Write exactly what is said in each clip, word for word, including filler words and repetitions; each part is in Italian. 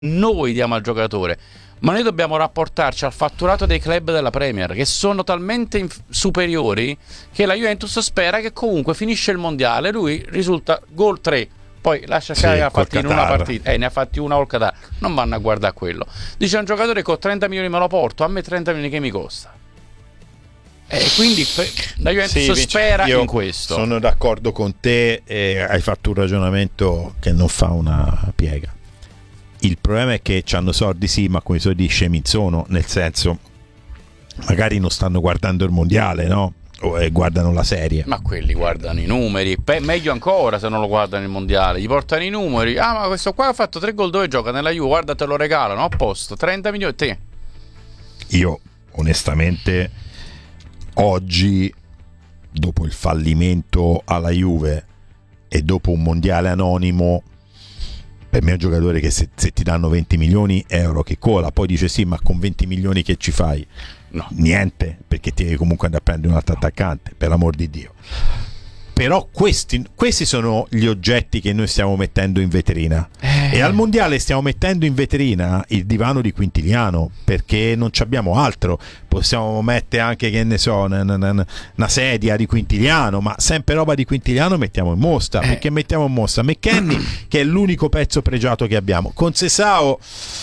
noi diamo al giocatore, ma noi dobbiamo rapportarci al fatturato dei club della Premier, che sono talmente inf- superiori che la Juventus spera che comunque finisce il mondiale, lui risulta gol tre, poi lascia stare, sì, ha fatti in una partita, eh, ne ha fatti una col Qatar, non vanno a guardare quello. Dice un giocatore con trenta milioni me lo porto, a me trenta milioni che mi costa? E quindi la Juventus sì, spera in questo. Sono d'accordo con te, e hai fatto un ragionamento che non fa una piega. Il problema è che c'hanno soldi, sì, ma come soldi scemi sono, nel senso, magari non stanno guardando il mondiale, no? O eh, guardano la serie. Ma quelli guardano i numeri. Pe- meglio ancora se non lo guardano il mondiale, gli portano i numeri. Ah, ma questo qua ha fatto tre gol, dove gioca? Nella Juve, guarda, te lo regalano, a posto, trenta milioni te. Io onestamente oggi, dopo il fallimento alla Juve e dopo un mondiale anonimo, per me è un giocatore che se, se ti danno venti milioni euro che cola, poi dice sì, ma con venti milioni che ci fai? No. Niente, perché ti devi comunque andare a prendere un altro attaccante, per l'amor di Dio. Però questi, questi sono gli oggetti che noi stiamo mettendo in vetrina, eh. e al mondiale stiamo mettendo in vetrina il divano di Quintiliano, perché non ci abbiamo altro. Possiamo mettere anche, che ne so, una, una, una sedia di Quintiliano, ma sempre roba di Quintiliano mettiamo in mostra, eh. perché mettiamo in mostra McKennie, che è l'unico pezzo pregiato che abbiamo. Con Sessao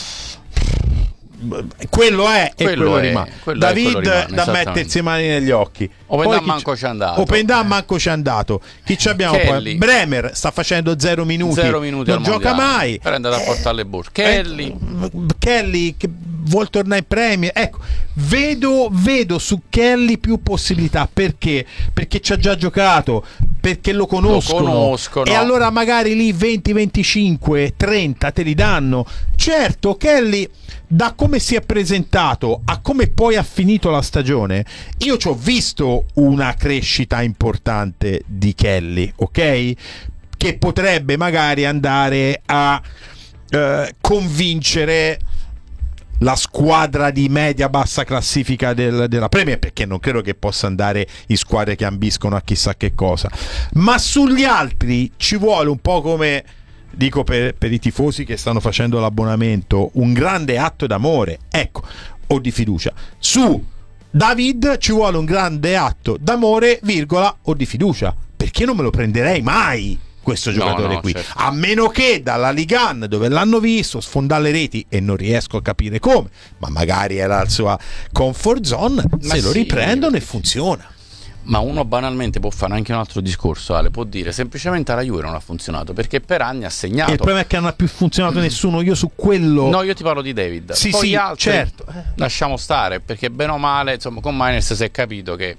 quello è e quello, quello è, rimane. Quello David è, quello rimane, da mettersi le mani negli occhi. Opendà manco c'è andato. Opendà manco c'è andato. Chi ci abbiamo poi? Bremer sta facendo zero minuti, zero minuti non gioca mondiale. mai. Per andare a portare le borse. Kelly, eh, Kelly che vuol tornare in Premier. Ecco, vedo, vedo su Kelly più possibilità. Perché? Perché ci ha già giocato, perché lo conoscono, lo conoscono. E allora magari lì venti, venticinque, trenta te li danno. Certo, Kelly, da come si è presentato a come poi ha finito la stagione, io ci ho visto una crescita importante di Kelly, ok? Che potrebbe magari andare a eh, convincere la squadra di media bassa classifica del, della Premier, perché non credo che possa andare in squadre che ambiscono a chissà che cosa, ma sugli altri ci vuole un po' come dico per, per i tifosi che stanno facendo l'abbonamento, un grande atto d'amore, ecco, o di fiducia. Su David ci vuole un grande atto d'amore, virgola, o di fiducia, perché non me lo prenderei mai questo giocatore, no, no, qui, certo. A meno che dalla Ligue uno, dove l'hanno visto sfondare le reti e non riesco a capire come, ma magari era la sua comfort zone, ma se sì, lo riprendono e funziona. Ma uno banalmente può fare anche un altro discorso, Ale, può dire semplicemente alla Juve non ha funzionato perché per anni ha segnato. E il problema è che non ha più funzionato nessuno. Io su quello, no, io ti parlo di David. Sì, poi sì, gli altri certo, lasciamo stare, perché bene o male, insomma, con Mainers si è capito che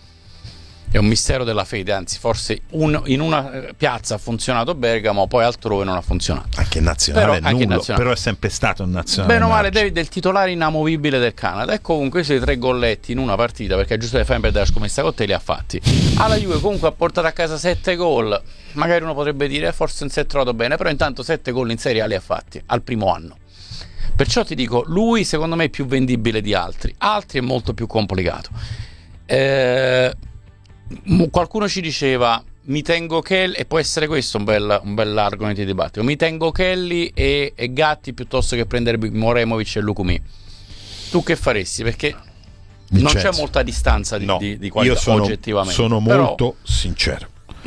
è un mistero della fede, anzi forse un, in una piazza ha funzionato Bergamo, poi altrove non ha funzionato. Anche in nazionale però, è nullo, nazionale. Però è sempre stato un nazionale. Bene o male David è il titolare inamovibile del Canada, e comunque questi tre golletti in una partita, perché è giusto che fai perdere la scommessa con te, li ha fatti. Alla Juve comunque ha portato a casa sette gol, magari uno potrebbe dire forse non si è trovato bene, però intanto sette gol in Serie A li ha fatti al primo anno. Perciò ti dico, lui secondo me è più vendibile di altri, altri è molto più complicato. Eh... Qualcuno ci diceva mi tengo Kelly, e può essere questo un bel, un bel argomento di dibattito, mi tengo Kelly e, e Gatti piuttosto che prendere Moremovic e Lukumi. Tu che faresti? Perché Vincenzo, non c'è molta distanza di, no, di, di qualità, io sono, oggettivamente sono però... molto sincero.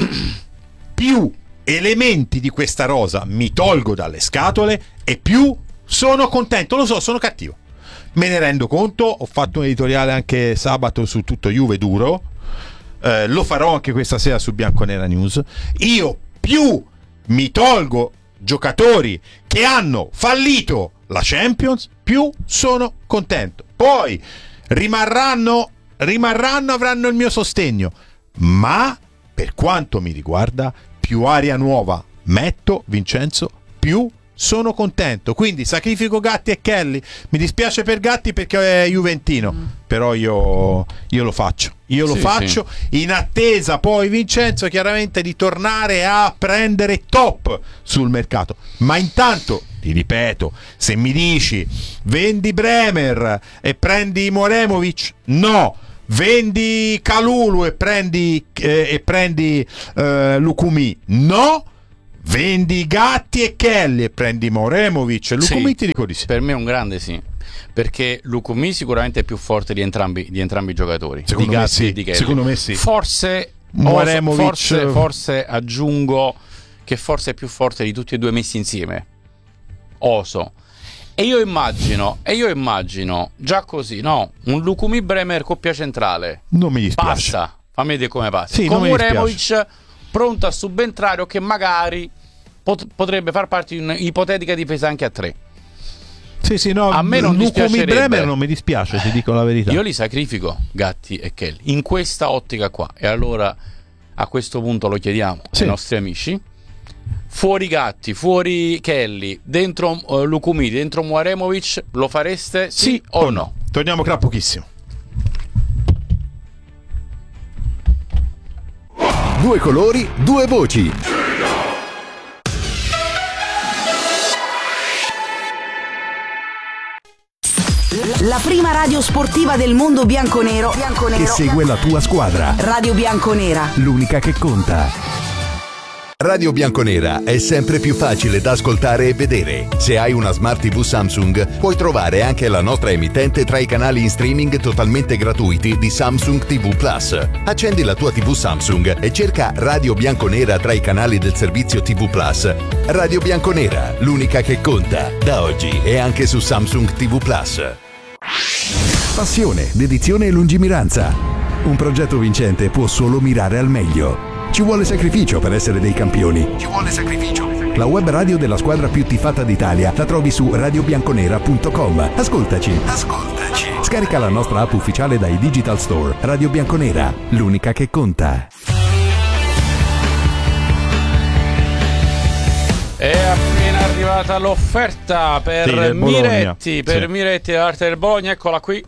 Più elementi di questa rosa mi tolgo dalle scatole e più sono contento. Lo so, sono cattivo, me ne rendo conto. Ho fatto un editoriale anche sabato su Tutto Juve duro. Uh, lo farò anche questa sera su Bianconera News. Io più mi tolgo giocatori che hanno fallito la Champions, più sono contento. Poi rimarranno, rimarranno, avranno il mio sostegno, ma per quanto mi riguarda, più aria nuova metto, Vincenzo, più sono contento. Quindi sacrifico Gatti e Kelly. Mi dispiace per Gatti perché è juventino, mm. però io, io lo faccio. Io lo sì, faccio sì. In attesa poi, Vincenzo, chiaramente di tornare a prendere top sul mercato. Ma intanto, ti ripeto, se mi dici vendi Bremer e prendi Moremovic, no. Vendi Kalulu e prendi, eh, e prendi eh, Lukumi, no. vendi Gatti e Kelly e prendi Moremovic e Lukumi, Sì, ti dico di sì. per me è un grande sì, perché Lukumi sicuramente è più forte di entrambi, di entrambi i giocatori, Secondo di me Gatti sì, e di Kelly. secondo me sì. Forse, Moremovic- forse, forse aggiungo che forse è più forte di tutti e due messi insieme. Oso. E io immagino, e io immagino già così, no? Un Lukumi Bremer coppia centrale. Non mi dispiace. Passa, fammi vedere come passa. Sì, Con non mi dispiace. Muremovic pronto a subentrare o che magari pot- potrebbe far parte di un'ipotetica difesa anche a tre. Sì, sì, no, A me non Lukumi dispiacerebbe. Bremer non mi dispiace, ti dico la verità. Io li sacrifico, Gatti e Kelly, in questa ottica qua. E allora a questo punto lo chiediamo Sì. ai nostri amici. Fuori Gatti, fuori Kelly, dentro uh, Lukumi, dentro Muaremovic, lo fareste sì, Sì o no? Torniamo tra pochissimo. Due colori, due voci. La prima radio sportiva del mondo bianconero, Che bianconero. segue la tua squadra. Radio Bianconera. L'unica che conta. Radio Bianconera è sempre più facile da ascoltare e vedere. Se hai una Smart tivù Samsung, puoi trovare anche la nostra emittente tra i canali in streaming totalmente gratuiti di Samsung tivù Plus. Accendi la tua tivù Samsung e cerca Radio Bianconera tra i canali del servizio tivù Plus. Radio Bianconera, l'unica che conta. Da oggi è anche su Samsung tivù Plus. Passione, dedizione e lungimiranza. Un progetto vincente può solo mirare al meglio. Ci vuole sacrificio per essere dei campioni. Ci vuole sacrificio. La web radio della squadra più tifata d'Italia la trovi su radio bianconera punto com. Ascoltaci. Ascoltaci. Scarica la nostra app ufficiale dai Digital Store. Radio Bianconera, l'unica che conta. È appena arrivata l'offerta per Sì, del Bologna. Miretti, per Sì. Miretti da parte del Bologna, eccola qui.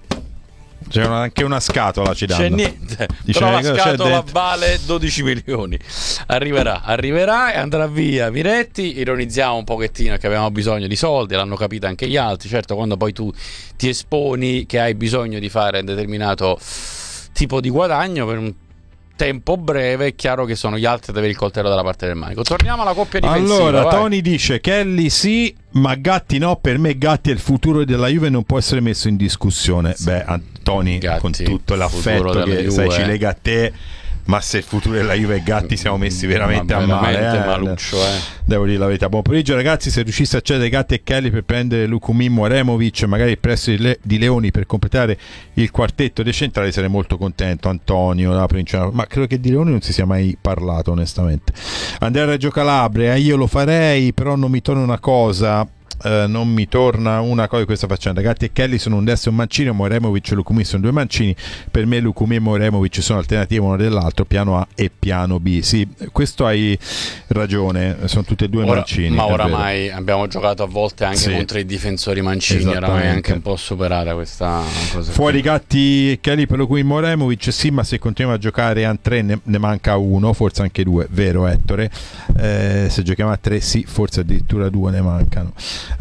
C'è una- anche una scatola ci danno. C'è niente, Dice però la che c'è scatola dentro. vale dodici milioni. Arriverà, arriverà e andrà via Miretti. Ironizziamo un pochettino che avevamo bisogno di soldi, l'hanno capito anche gli altri. Certo, quando poi tu ti esponi che hai bisogno di fare un determinato tipo di guadagno per un tempo breve, è chiaro che sono gli altri ad avere il coltello dalla parte del manico. Torniamo alla coppia difensiva. Allora, vai. Tony dice Kelly sì, ma Gatti no. Per me Gatti è il futuro della Juve, non può essere messo in discussione. Beh, Tony, Gatti, con tutto l'affetto futuro che della sai, Juve. ci lega a te, ma se il futuro della Juve e Gatti siamo messi veramente Ma a male, veramente eh. maluccio, eh. Devo dire la verità. Buon pomeriggio ragazzi, se riuscisse a cedere Gatti e Kelly per prendere Lukumi, Muaremovic, magari il prestito di, Le- di Leoni per completare il quartetto dei centrali, sarei molto contento. Antonio, la Principale, ma credo che di Leoni non si sia mai parlato onestamente. Andrea Reggio Calabria, io lo farei, però non mi torna una cosa. Uh, non mi torna una cosa di questa faccenda. Gatti e Kelly sono un destro e un mancino, Muaremovic e Lukumi sono due mancini. Per me Lukumi e Muaremovic sono alternative uno dell'altro, piano A e piano B. Sì, questo hai ragione, sono tutti e due Ora- mancini. ma è oramai abbiamo giocato a volte anche Sì. contro i difensori mancini, oramai è Esattamente. anche un po' superata questa cosa. Fuori Gatti e Kelly per Lukumi e Muaremovic, sì, ma se continuiamo a giocare a tre ne, ne manca uno, forse anche due, vero Ettore? Eh, se giochiamo a tre sì, forse addirittura due ne mancano.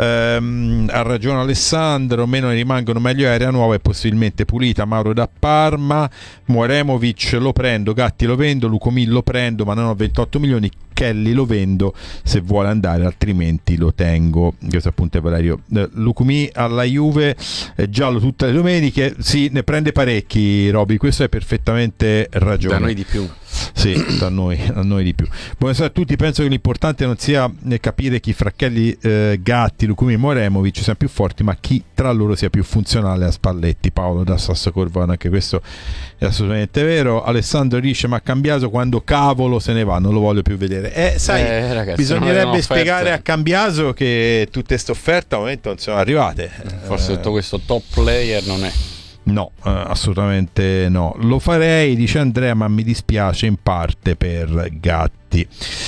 Ehm, ha ragione Alessandro, meno ne rimangono, meglio Area Nuova e possibilmente Pulita. Mauro da Parma, Muaremovic lo prendo, Gatti lo vendo, Lukumi lo prendo ma non ho ventotto milioni, Kelly lo vendo se vuole andare, altrimenti lo tengo. Questo appunto è Valerio. Eh, Lukumi alla Juve, è giallo tutte le domeniche, sì, ne prende parecchi Roby, questo hai perfettamente ragione. Da noi di più. Sì, da noi, a noi di più. Buonasera a tutti, penso che l'importante non sia capire chi fra Kelly, eh, Gatti, Lukumi e Muaremovic siano più forti, ma chi tra loro sia più funzionale a Spalletti. Paolo da Sasso Corvano, anche questo è assolutamente vero. Alessandro dice ma Cambiaso quando cavolo se ne va, non lo voglio più vedere. Eh, sai, Eh, ragazzi, non avevano bisognerebbe offerte. spiegare a Cambiaso che tutte queste offerte al momento non sono arrivate. Forse Eh, tutto questo top player non è. No, eh, assolutamente no. Lo farei, dice Andrea, ma mi dispiace in parte per Gatti.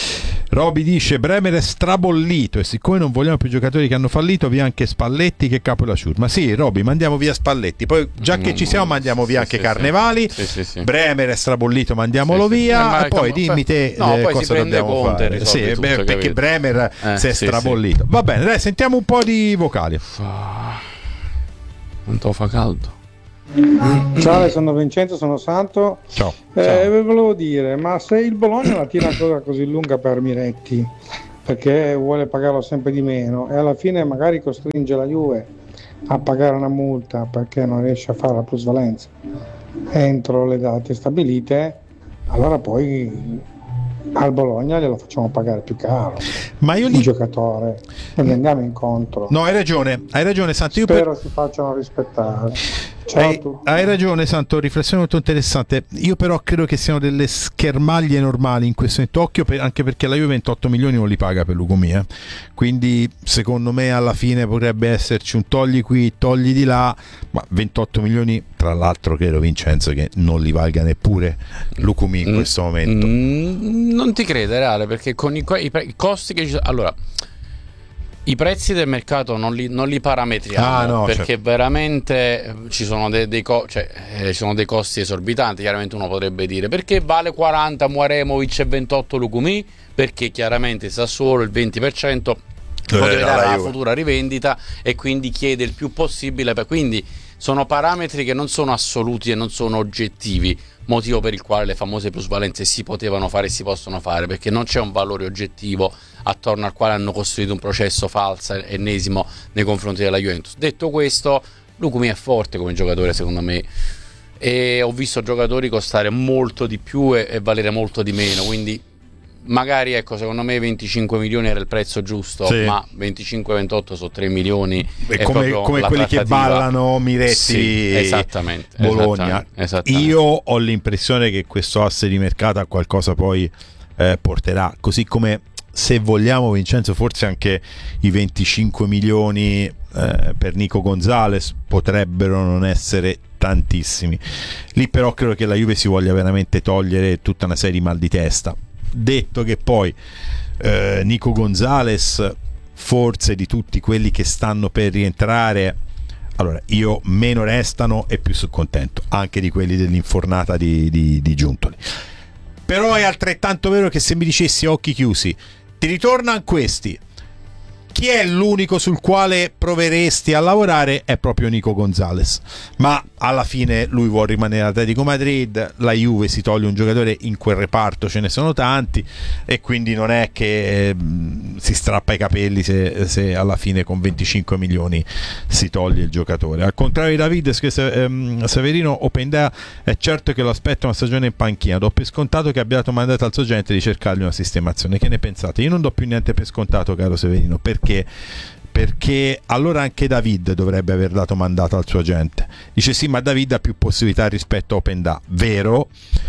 Roby dice Bremer è strabollito e siccome non vogliamo più giocatori che hanno fallito, via anche Spalletti che capo la ciurma. Sì, Roby, mandiamo via Spalletti, poi già che ci siamo mandiamo via Sì, anche sì, Carnevali. sì. Sì, sì, sì. Bremer è strabollito, mandiamolo Sì, sì, sì. via. Eh, ma e poi com- dimmi te no, eh, poi si cosa prende dobbiamo Conte e fare. risolve Sì, tutto, beh, perché capito? Bremer Eh, si è sì, strabollito. Va bene, dai, sentiamo un po' di vocali. Quanto fa caldo. Ciao, sono Vincenzo, sono Santo. Ciao. Eh, Ciao. Volevo dire, ma se il Bologna la tira ancora così lunga per Miretti, perché vuole pagarlo sempre di meno e alla fine magari costringe la Juve a pagare una multa perché non riesce a fare la plusvalenza entro le date stabilite, allora poi al Bologna glielo facciamo pagare più caro, ma io il li... giocatore, e gli andiamo incontro. No, hai ragione, hai ragione Santo. Io Spero per... si facciano rispettare. Ciao hai, a tutti. hai ragione Santo, riflessione molto interessante. Io però credo che siano delle schermaglie normali in questo Occhio per, anche perché la Juve ventotto milioni non li paga per Lugomì, eh. Quindi secondo me alla fine potrebbe esserci un togli qui, togli di là, ma ventotto milioni, tra l'altro credo Vincenzo che non li valga neppure Lugomì in questo momento. Mm, non ti credo, è reale, perché con i, i, i costi che ci sono, allora i prezzi del mercato non li, non li parametriamo, ah, no, perché certo. veramente ci sono dei, dei, co- cioè, eh, ci sono dei costi esorbitanti. Chiaramente uno potrebbe dire perché vale quaranta Muaremovic e ventotto Lugumì, perché chiaramente il Sassuolo il venti per cento lo deve dare alla futura rivendita e quindi chiede il più possibile, quindi sono parametri che non sono assoluti e non sono oggettivi, motivo per il quale le famose plusvalenze si potevano fare e si possono fare, perché non c'è un valore oggettivo attorno al quale hanno costruito un processo falso ennesimo nei confronti della Juventus. Detto questo, Lugumì è forte come giocatore secondo me, e ho visto giocatori costare molto di più e, e valere molto di meno, quindi magari ecco, secondo me venticinque milioni era il prezzo giusto, sì. Ma venticinque ventotto sono tre milioni, è come, come quelli che ballano Miretti, sì, esattamente, Bologna. Esattamente, esattamente. Io ho l'impressione che questo asse di mercato a qualcosa poi eh, porterà, così come se vogliamo Vincenzo forse anche i venticinque milioni eh, per Nico Gonzalez potrebbero non essere tantissimi. Lì però credo che la Juve si voglia veramente togliere tutta una serie di mal di testa. Detto che poi eh, Nico Gonzalez forse di tutti quelli che stanno per rientrare, allora io meno restano e più sono contento anche di quelli dell'infornata di, di, di Giuntoli. Però è altrettanto vero che se mi dicessi a occhi chiusi ti ritornano questi, chi è l'unico sul quale proveresti a lavorare è proprio Nico Gonzalez, ma alla fine lui vuole rimanere all'Atletico Madrid, la Juve si toglie un giocatore, in quel reparto ce ne sono tanti e quindi non è che eh, si strappa i capelli se, se alla fine con venticinque milioni si toglie il giocatore. Al contrario di David ehm, Severino, Openda è certo che lo aspetta una stagione in panchina, do per scontato che abbia dato mandato al suo agente di cercargli una sistemazione. Che ne pensate? Io non do più niente per scontato, caro Severino, perché perché allora anche David dovrebbe aver dato mandato al suo agente. Dice sì, ma David ha più possibilità rispetto a Openda, vero,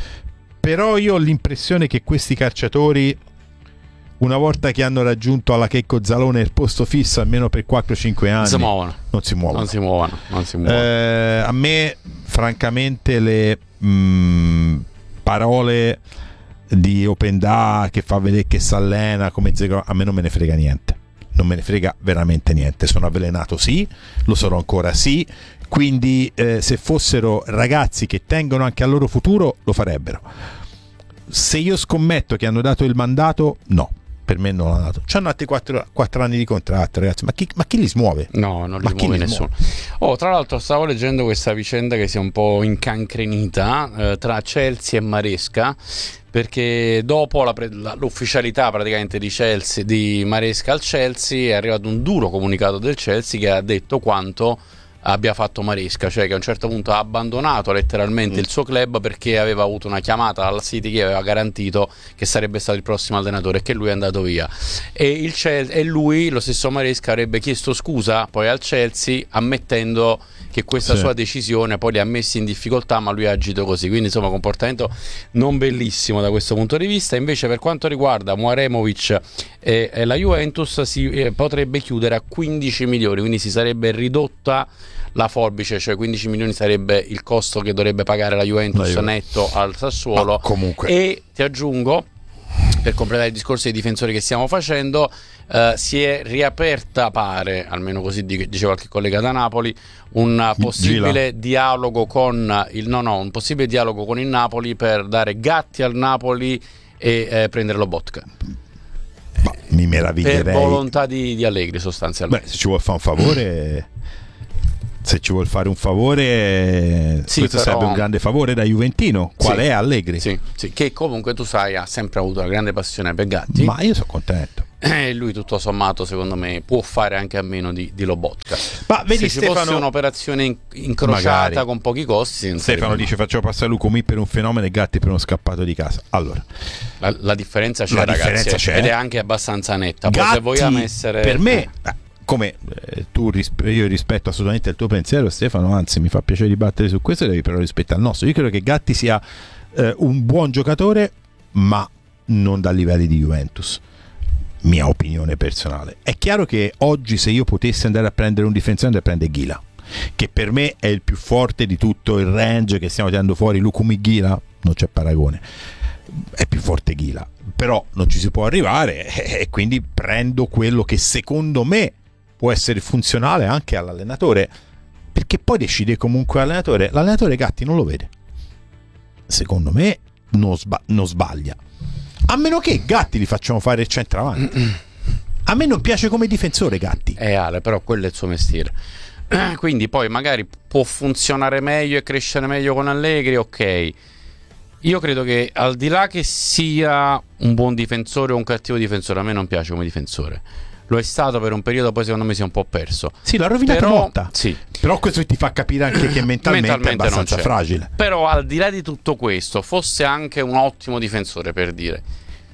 però io ho l'impressione che questi calciatori, una volta che hanno raggiunto alla Checco Zalone il posto fisso almeno per quattro cinque anni, si muovono. non si muovono, non si muovono, non si muovono. Eh, a me francamente le mh, parole di Openda che fa vedere che si allena come Zegro, a me non me ne frega niente, non me ne frega veramente niente. Sono avvelenato, sì, lo sarò ancora, sì, quindi eh, se fossero ragazzi che tengono anche al loro futuro lo farebbero. Se io scommetto che hanno dato il mandato, no, per me non l'hanno dato. C'hanno altri quattro anni di contratto, ragazzi, ma chi, ma chi li smuove? No, non li ma muove li nessuno. Smuove? Oh, tra l'altro stavo leggendo questa vicenda che si è un po' incancrenita eh, tra Chelsea e Maresca, perché dopo la pre- la, l'ufficialità praticamente di Chelsea, di Maresca al Chelsea, è arrivato un duro comunicato del Chelsea che ha detto quanto abbia fatto Maresca, cioè che a un certo punto ha abbandonato letteralmente mm. il suo club perché aveva avuto una chiamata dalla City che aveva garantito che sarebbe stato il prossimo allenatore e che lui è andato via, e, il Chelsea, e lui, lo stesso Maresca, avrebbe chiesto scusa poi al Chelsea ammettendo che questa sì. sua decisione poi li ha messi in difficoltà, ma lui ha agito così, quindi insomma comportamento non bellissimo da questo punto di vista. Invece per quanto riguarda Muaremovic e, e la Juventus si eh, potrebbe chiudere a quindici milioni, quindi si sarebbe ridotta la forbice, cioè quindici milioni sarebbe il costo che dovrebbe pagare la Juventus, la Juventus. netto al Sassuolo. Comunque. E ti aggiungo, per completare il discorso dei difensori che stiamo facendo, eh, si è riaperta, pare, almeno così diceva qualche collega da Napoli, un possibile Gila. dialogo con il no no, un possibile dialogo con il Napoli per dare Gatti al Napoli e eh, prendere Lobotka. Ma mi meraviglierei. Per volontà di, di Allegri sostanzialmente. Beh, se ci vuol fare un favore se ci vuol fare un favore, sì, questo però... sarebbe un grande favore da juventino. Qual sì, è Allegri? Sì, sì, che comunque tu sai ha sempre avuto una grande passione per Gatti. Ma io sono contento. E lui tutto sommato secondo me può fare anche a meno di, di Lobotka. Ma vedi, se ci Stefano, fosse un'operazione in, incrociata magari. con pochi costi, Stefano dice facciamo passare Lucumi per un fenomeno e Gatti per uno scappato di casa. Allora la, la differenza c'è, la ragazzi, differenza c'è. ed è anche abbastanza netta. Poi Gatti, se vogliamo essere per me come eh, tu rispe- io rispetto assolutamente il tuo pensiero, Stefano, anzi mi fa piacere dibattere su questo, devi però rispettare il nostro. Io credo che Gatti sia eh, un buon giocatore, ma non da livelli di Juventus. Mia opinione personale. È chiaro che oggi se io potessi andare a prendere un difensore andrei a prendere Ghila, che per me è il più forte di tutto il range che stiamo tirando fuori. Lucumi Ghila non c'è paragone, è più forte Ghila, però non ci si può arrivare e quindi prendo quello che secondo me può essere funzionale anche all'allenatore, perché poi decide comunque l'allenatore. L'allenatore Gatti non lo vede, secondo me non, sba- non sbaglia, a meno che Gatti li facciamo fare il centravanti. A me non piace come difensore Gatti. Eh Ale, però quello è il suo mestiere. Quindi poi magari può funzionare meglio e crescere meglio con Allegri, ok. Io credo che al di là che sia un buon difensore o un cattivo difensore, a me non piace come difensore. Lo è stato per un periodo, poi secondo me si è un po' perso. Sì, l'ha rovinato però, Motta. Sì. Però questo ti fa capire anche che mentalmente, mentalmente è abbastanza fragile. Però al di là di tutto questo, fosse anche un ottimo difensore, per dire.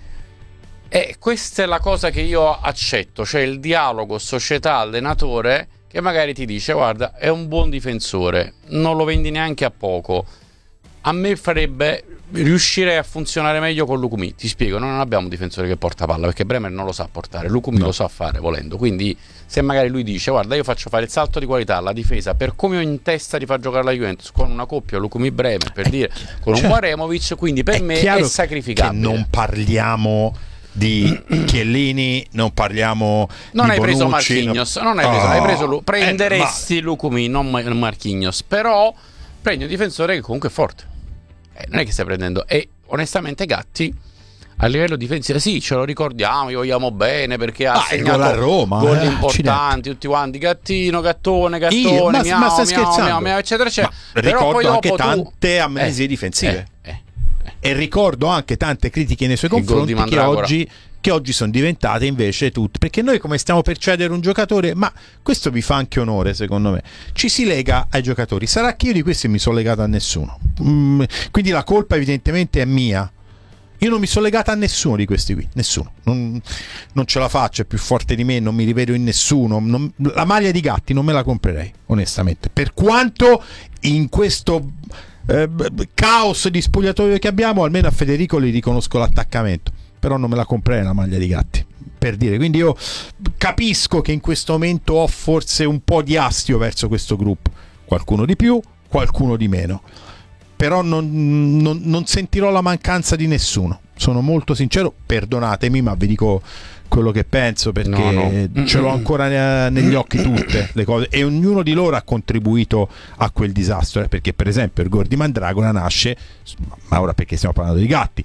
E questa è la cosa che io accetto, cioè il dialogo società-allenatore che magari ti dice guarda, è un buon difensore, non lo vendi neanche a poco. A me farebbe riuscire a funzionare meglio con Lucumi. Ti spiego, noi non abbiamo un difensore che porta palla, perché Bremer non lo sa portare, Lucumi no. lo sa fare volendo. Quindi se magari lui dice guarda, io faccio fare il salto di qualità alla difesa per come ho in testa di far giocare la Juventus con una coppia Lucumi-Bremer, per è, dire, con un Guaremovic, quindi per è me è sacrificabile. Che non parliamo di Chiellini, non parliamo non di hai Bonucci, preso Marquinhos, no. non hai preso, oh, hai preso lui. Prenderesti eh, ma... Lucumi, non Marquinhos, però prendi un difensore che comunque è forte. Eh, non è che stai prendendo, e onestamente Gatti a livello difensivo sì, ce lo ricordiamo, gli vogliamo bene perché ha ah, segnato a Roma, gol eh, importanti, accidenti. tutti quanti, Gattino, Gattone, Gattone, Io, ma, miau, ma stai miau, scherzando? miau, miau, eccetera eccetera. Ma però ricordo poi anche tu... tante amnesie eh, difensive eh, eh, eh. E ricordo anche tante critiche nei suoi confronti che oggi che oggi sono diventate invece tutte, perché noi come stiamo per cedere un giocatore, ma questo vi fa anche onore secondo me, ci si lega ai giocatori. Sarà che io di questi mi sono legato a nessuno, mm, quindi la colpa evidentemente è mia. Io non mi sono legato a nessuno di questi qui, nessuno, non, non ce la faccio, è più forte di me, non mi rivedo in nessuno, non, la maglia di Gatti non me la comprerei onestamente, per quanto in questo eh, caos di spogliatoio che abbiamo almeno a Federico gli riconosco l'attaccamento, però non me la comprerei la maglia di Gatti, per dire. Quindi io capisco che in questo momento ho forse un po' di astio verso questo gruppo, qualcuno di più, qualcuno di meno, però non, non, non sentirò la mancanza di nessuno, sono molto sincero, perdonatemi ma vi dico quello che penso, perché no, no. ce l'ho ancora negli occhi tutte le cose, e ognuno di loro ha contribuito a quel disastro, eh, perché per esempio il gol di Mandragora nasce, ma ora perché stiamo parlando di Gatti,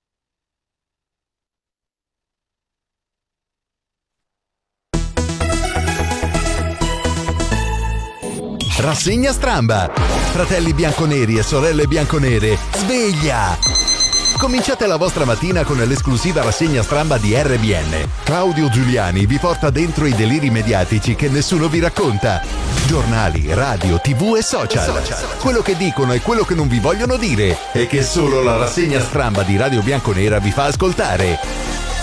Rassegna Stramba. Fratelli bianconeri e sorelle bianconere, sveglia! Cominciate la vostra mattina con l'esclusiva rassegna Stramba di R B N. Claudio Giuliani vi porta dentro i deliri mediatici che nessuno vi racconta. Giornali, radio, tv e social. Quello che dicono e quello che non vi vogliono dire e che solo la rassegna Stramba di Radio Bianconera vi fa ascoltare.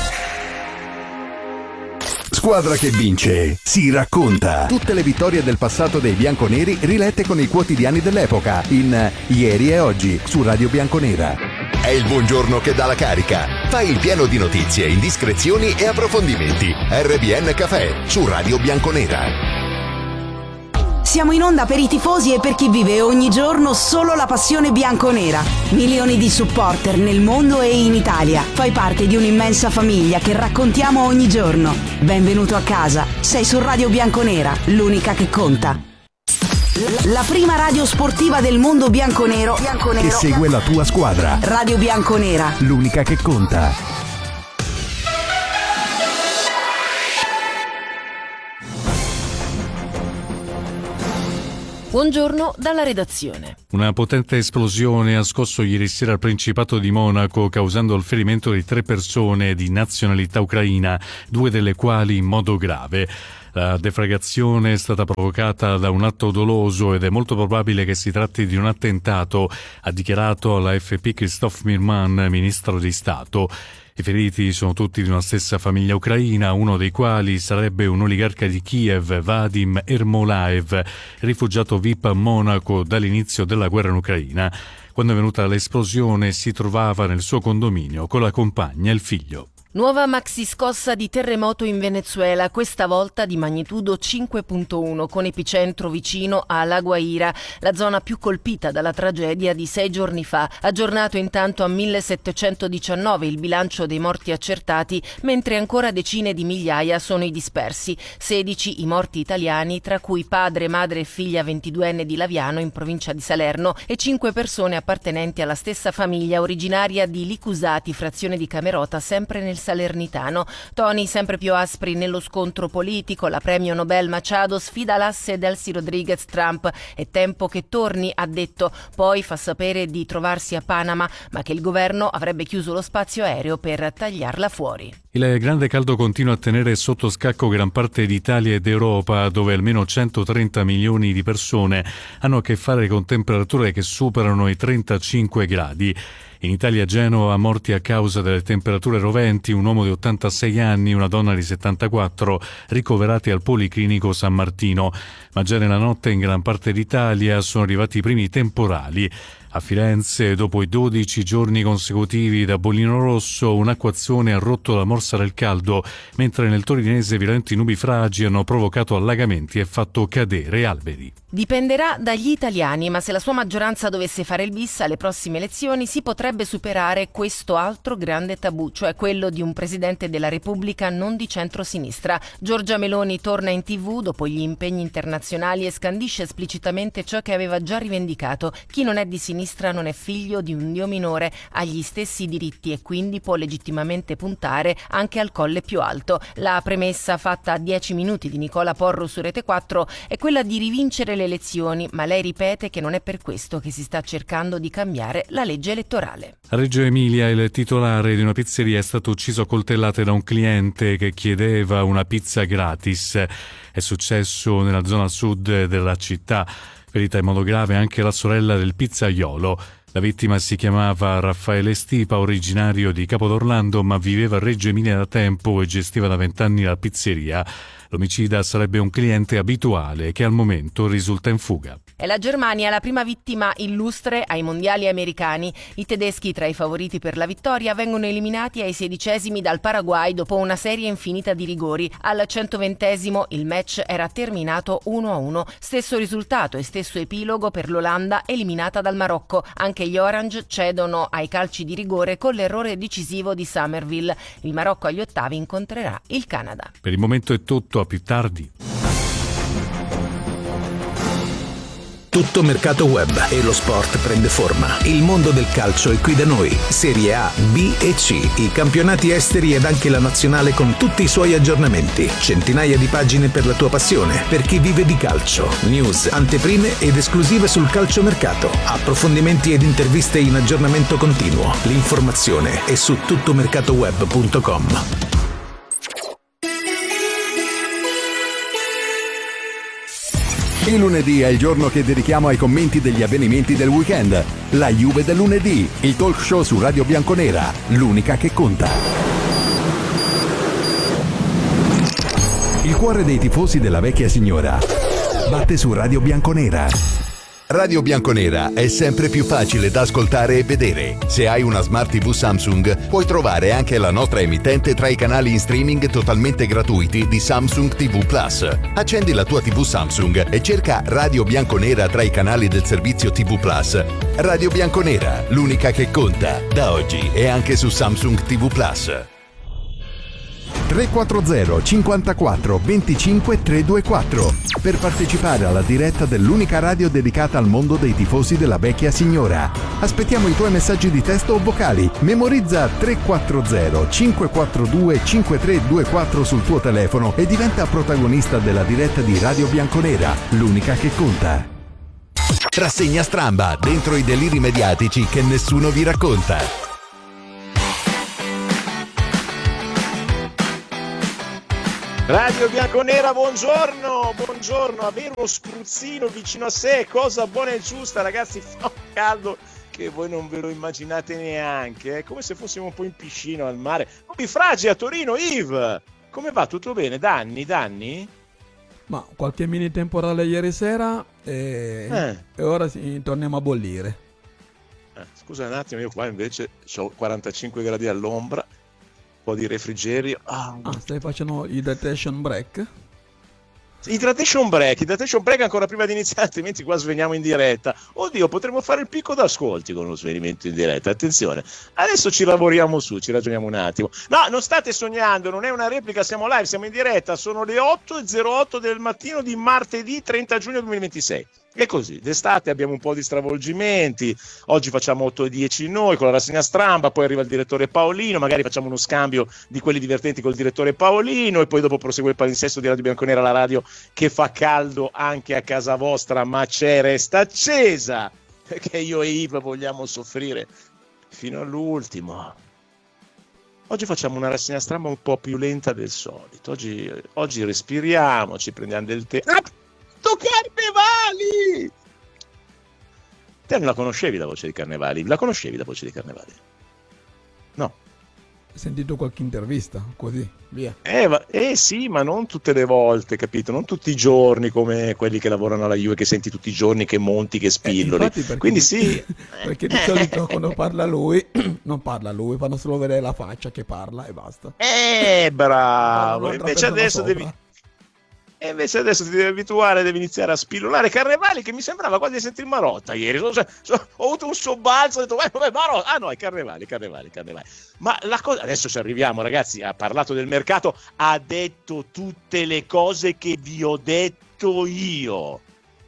Squadra che vince si racconta. Tutte le vittorie del passato dei bianconeri rilette con i quotidiani dell'epoca in Ieri e Oggi su Radio Bianconera. È il buongiorno che dà la carica. Fai il pieno di notizie, indiscrezioni e approfondimenti. R B N Café su Radio Bianconera. Siamo in onda per i tifosi e per chi vive ogni giorno solo la passione bianconera. Milioni di supporter nel mondo e in Italia. Fai parte di un'immensa famiglia che raccontiamo ogni giorno. Benvenuto a casa. Sei su Radio Bianconera, l'unica che conta. La prima radio sportiva del mondo bianconero, bianconero che segue la tua squadra. Radio Bianconera, l'unica che conta. Buongiorno dalla redazione. Una potente esplosione ha scosso ieri sera il Principato di Monaco, causando il ferimento di tre persone di nazionalità ucraina, due delle quali in modo grave. La deflagrazione è stata provocata da un atto doloso ed è molto probabile che si tratti di un attentato, ha dichiarato all'A F P Christophe Mirman, ministro di Stato. I feriti sono tutti di una stessa famiglia ucraina, uno dei quali sarebbe un oligarca di Kiev, Vadim Ermolaev, rifugiato V I P a Monaco dall'inizio della guerra in Ucraina. Quando è venuta l'esplosione si trovava nel suo condominio con la compagna e il figlio. Nuova maxi scossa di terremoto in Venezuela, questa volta di magnitudo cinque virgola uno, con epicentro vicino a La Guaira, la zona più colpita dalla tragedia di sei giorni fa. Aggiornato intanto a millesettecentodiciannove il bilancio dei morti accertati, mentre ancora decine di migliaia sono i dispersi. sedici i morti italiani, tra cui padre, madre e figlia ventiduenne di Laviano in provincia di Salerno e cinque persone appartenenti alla stessa famiglia originaria di Licusati, frazione di Camerota, sempre nel Salernitano. Toni sempre più aspri nello scontro politico. La premio Nobel Machado sfida l'asse Delcy Rodriguez Trump. È tempo che torni, ha detto. Poi fa sapere di trovarsi a Panama, ma che il governo avrebbe chiuso lo spazio aereo per tagliarla fuori. Il grande caldo continua a tenere sotto scacco gran parte d'Italia ed Europa, dove almeno centotrenta milioni di persone hanno a che fare con temperature che superano i trentacinque gradi. In Italia a Genova morti a causa delle temperature roventi, un uomo di ottantasei anni, una donna di settantaquattro, ricoverati al Policlinico San Martino. Ma già nella notte in gran parte d'Italia sono arrivati i primi temporali. A Firenze, dopo i dodici giorni consecutivi da bollino rosso, un'acquazzone ha rotto la morsa del caldo, mentre nel torinese violenti nubifragi hanno provocato allagamenti e fatto cadere alberi. Dipenderà dagli italiani, ma se la sua maggioranza dovesse fare il bis alle prossime elezioni si potrebbe superare questo altro grande tabù, cioè quello di un Presidente della Repubblica non di centrosinistra. Giorgia Meloni torna in tivù dopo gli impegni internazionali e scandisce esplicitamente ciò che aveva già rivendicato: chi non è di sinistra non è figlio di un dio minore, ha gli stessi diritti e quindi può legittimamente puntare anche al colle più alto. La premessa fatta a dieci minuti di Nicola Porro su Rete quattro è quella di rivincere le elezioni, ma lei ripete che non è per questo che si sta cercando di cambiare la legge elettorale. A Reggio Emilia il titolare di una pizzeria è stato ucciso a coltellate da un cliente che chiedeva una pizza gratis. È successo nella zona sud della città. Ferita in modo grave anche la sorella del pizzaiolo. La vittima si chiamava Raffaele Stipa, originario di Capodorlando, ma viveva a Reggio Emilia da tempo e gestiva da vent'anni la pizzeria. L'omicida sarebbe un cliente abituale che al momento risulta in fuga. È la Germania la prima vittima illustre ai mondiali americani. I tedeschi, tra i favoriti per la vittoria, vengono eliminati ai sedicesimi dal Paraguay dopo una serie infinita di rigori. Al centoventesimo il match era terminato uno a uno. Stesso risultato e stesso epilogo per l'Olanda, eliminata dal Marocco. Anche gli Orange cedono ai calci di rigore con l'errore decisivo di Somerville. Il Marocco agli ottavi incontrerà il Canada. Per il momento è tutto, a più tardi. Tutto mercato web e lo sport prende forma. Il mondo del calcio è qui da noi. Serie A, B e C, i campionati esteri ed anche la nazionale con tutti i suoi aggiornamenti. Centinaia di pagine per la tua passione, per chi vive di calcio. News, anteprime ed esclusive sul calciomercato. Approfondimenti ed interviste in aggiornamento continuo. L'informazione è su tuttomercatoweb punto com. Il lunedì è il giorno che dedichiamo ai commenti degli avvenimenti del weekend. La Juve del lunedì, il talk show su Radio Bianconera, l'unica che conta. Il cuore dei tifosi della vecchia signora batte su Radio Bianconera. Radio Bianconera è sempre più facile da ascoltare e vedere. Se hai una Smart tivù Samsung, puoi trovare anche la nostra emittente tra i canali in streaming totalmente gratuiti di Samsung tivù Plus. Accendi la tua tivù Samsung e cerca Radio Bianconera tra i canali del servizio tivù Plus. Radio Bianconera, l'unica che conta, da oggi è anche su Samsung tivù Plus. tre quattro zero cinquantaquattro venticinque trecentoventiquattro per partecipare alla diretta dell'unica radio dedicata al mondo dei tifosi della vecchia signora. Aspettiamo i tuoi messaggi di testo o vocali. Memorizza tre quattro zero cinque quattro due cinque tre due quattro sul tuo telefono e diventa protagonista della diretta di Radio Bianconera, l'unica che conta. Rassegna stramba dentro i deliri mediatici che nessuno vi racconta. Radio Bianconera, buongiorno, buongiorno. Avere uno spruzzino vicino a sé è cosa buona e giusta, ragazzi. Fa un caldo che voi non ve lo immaginate neanche, è come se fossimo un po' in piscina al mare. Nubi Fragi a Torino. Yves, come va? Tutto bene? Danni, danni? Ma qualche mini temporale ieri sera e, Eh. e ora sì, torniamo a bollire. Eh, scusa un attimo, io qua invece ho quarantacinque gradi all'ombra, un po' di refrigerio. Ah, Ah, stai facendo il detention break? Hydration break, hydration break ancora prima di iniziare, altrimenti qua sveniamo in diretta. Oddio, potremmo fare il picco d'ascolti con lo svenimento in diretta, attenzione. Adesso ci lavoriamo su, ci ragioniamo un attimo. No, non state sognando, non è una replica, siamo live, siamo in diretta, sono le otto e zero otto del mattino di martedì trenta giugno duemilaventisei. E così, d'estate abbiamo un po' di stravolgimenti, oggi facciamo otto e dieci noi con la rassegna stramba, poi arriva il direttore Paolino, magari facciamo uno scambio di quelli divertenti col direttore Paolino e poi dopo prosegue il palinsesto di Radio Bianconera, la radio che fa caldo anche a casa vostra, ma c'è, resta accesa, perché io e Yves vogliamo soffrire fino all'ultimo. Oggi facciamo una rassegna stramba un po' più lenta del solito, oggi, oggi respiriamo, ci prendiamo del tempo. Carnevali! Te non la conoscevi la voce di Carnevali? La conoscevi la voce di Carnevali? No. Hai sentito qualche intervista? Così, via. Eh, ma, eh sì, ma non tutte le volte, capito? Non tutti i giorni come quelli che lavorano alla Juve, che senti tutti i giorni che monti, che spilloli. Eh, perché, Quindi sì. Perché di solito quando parla lui, non parla lui, fanno solo vedere la faccia che parla e basta. Eh, bravo! Un'altra Invece persona adesso sopra. devi... E invece adesso ti devi abituare, devi iniziare a spillolare. Carnevali che mi sembrava quasi di sentire Marotta ieri. So- so- so- ho avuto un sobbalzo, ho detto, eh, vabbè, Marotta. Ah no, è Carnevali, Carnevali, Carnevali. Ma la cosa, adesso ci arriviamo, ragazzi, ha parlato del mercato, ha detto tutte le cose che vi ho detto io.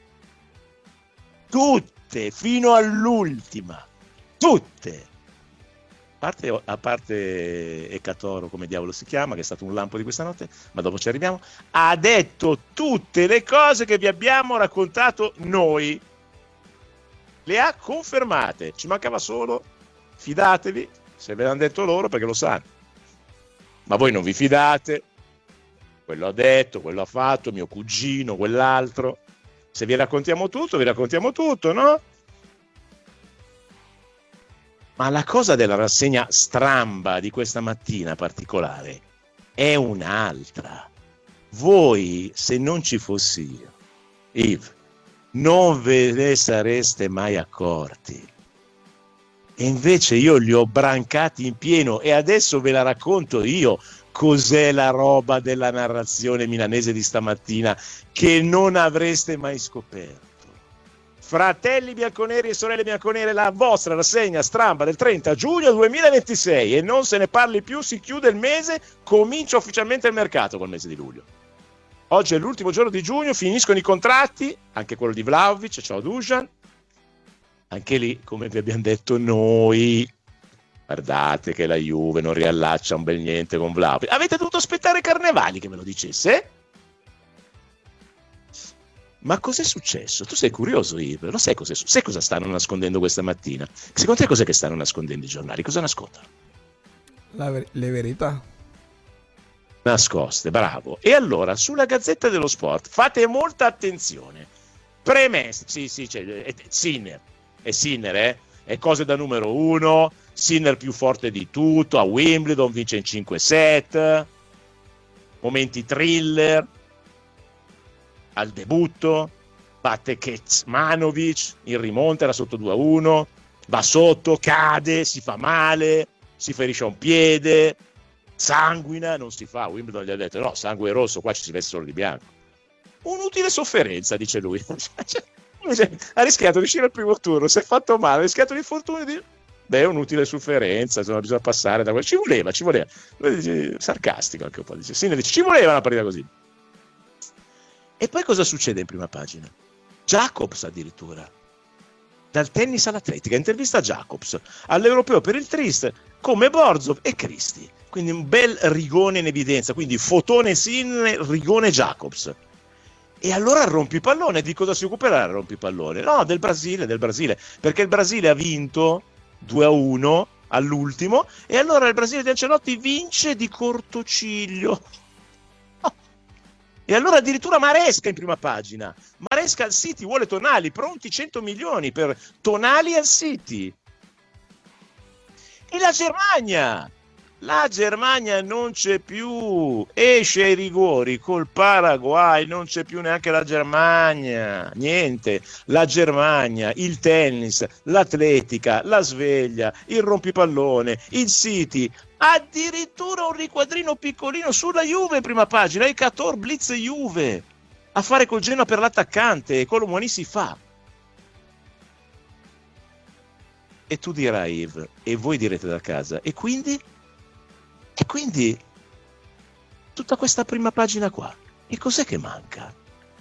Tutte, fino all'ultima. Tutte. A parte, a parte Ecatoro, come diavolo si chiama, che è stato un lampo di questa notte, ma dopo ci arriviamo, ha detto tutte le cose che vi abbiamo raccontato noi. Le ha confermate. Ci mancava solo, fidatevi, se ve l'hanno detto loro, perché lo sanno. Ma voi non vi fidate. Quello ha detto, quello ha fatto, mio cugino, quell'altro. Se vi raccontiamo tutto, vi raccontiamo tutto, no? Ma la cosa della rassegna stramba di questa mattina particolare è un'altra. Voi, se non ci fossi io, Yves, non ve ne sareste mai accorti. E invece io li ho brancati in pieno e adesso ve la racconto io cos'è la roba della narrazione milanese di stamattina che non avreste mai scoperto. Fratelli bianconeri e sorelle bianconere, la vostra rassegna stramba del trenta giugno duemilaventisei, e non se ne parli più, si chiude il mese, comincia ufficialmente il mercato col mese di luglio. Oggi è l'ultimo giorno di giugno, finiscono i contratti, anche quello di Vlahovic, ciao Dusan, anche lì, come vi abbiamo detto noi, guardate che la Juve non riallaccia un bel niente con Vlahovic. Avete dovuto aspettare Carnevali che me lo dicesse? Ma cos'è successo? Tu sei curioso, Yves? Lo sai cos'è su- sai cosa stanno nascondendo questa mattina? Secondo te cos'è che stanno nascondendo i giornali? Cosa nascondono? La ver- le verità. Nascoste, bravo. E allora, sulla Gazzetta dello Sport, fate molta attenzione. Premesse, sì, sì, c'è, è, è Sinner, è Sinner, eh? È cose da numero uno, Sinner più forte di tutto, a Wimbledon vince in cinque set, momenti thriller, al debutto, batte Kecmanovic, in rimonta era sotto due a uno, va sotto, cade, si fa male, si ferisce a un piede, sanguina, non si fa, Wimbledon gli ha detto no, sangue rosso, qua ci si veste solo di bianco. Un'utile sofferenza, dice lui. Ha rischiato di uscire al primo turno, si è fatto male, ha rischiato l'infortunio di... Beh, un'utile sofferenza, insomma, bisogna passare da quello. Ci voleva, ci voleva. Lui dice, sarcastico anche un po', dice, sì, ne dice, ci voleva una partita così. E poi cosa succede in prima pagina? Jacobs addirittura, dal tennis all'atletica, intervista Jacobs all'Europeo per il Trist come Borzov e Cristi, quindi un bel rigone in evidenza, quindi fotone Sinner, rigone Jacobs. E allora il rompipallone, di cosa si occuperà il rompipallone? No, del Brasile, del Brasile, perché il Brasile ha vinto due a uno all'ultimo e allora il Brasile di Ancelotti vince di cortociglio. Oh. E allora addirittura Maresca in prima pagina. Maresca al City vuole Tonali, pronti cento milioni per Tonali al City. E la Germania, la Germania non c'è più, esce ai rigori col Paraguay, non c'è più neanche la Germania, niente, la Germania, il tennis, l'atletica, la sveglia, il rompipallone, il City, addirittura un riquadrino piccolino sulla Juve in prima pagina, il Cator Blitz Juve, a fare col Genoa per l'attaccante, Colomoni si fa. E tu dirai, Yves, e voi direte da casa, e quindi? E quindi tutta questa prima pagina qua, e cos'è che manca?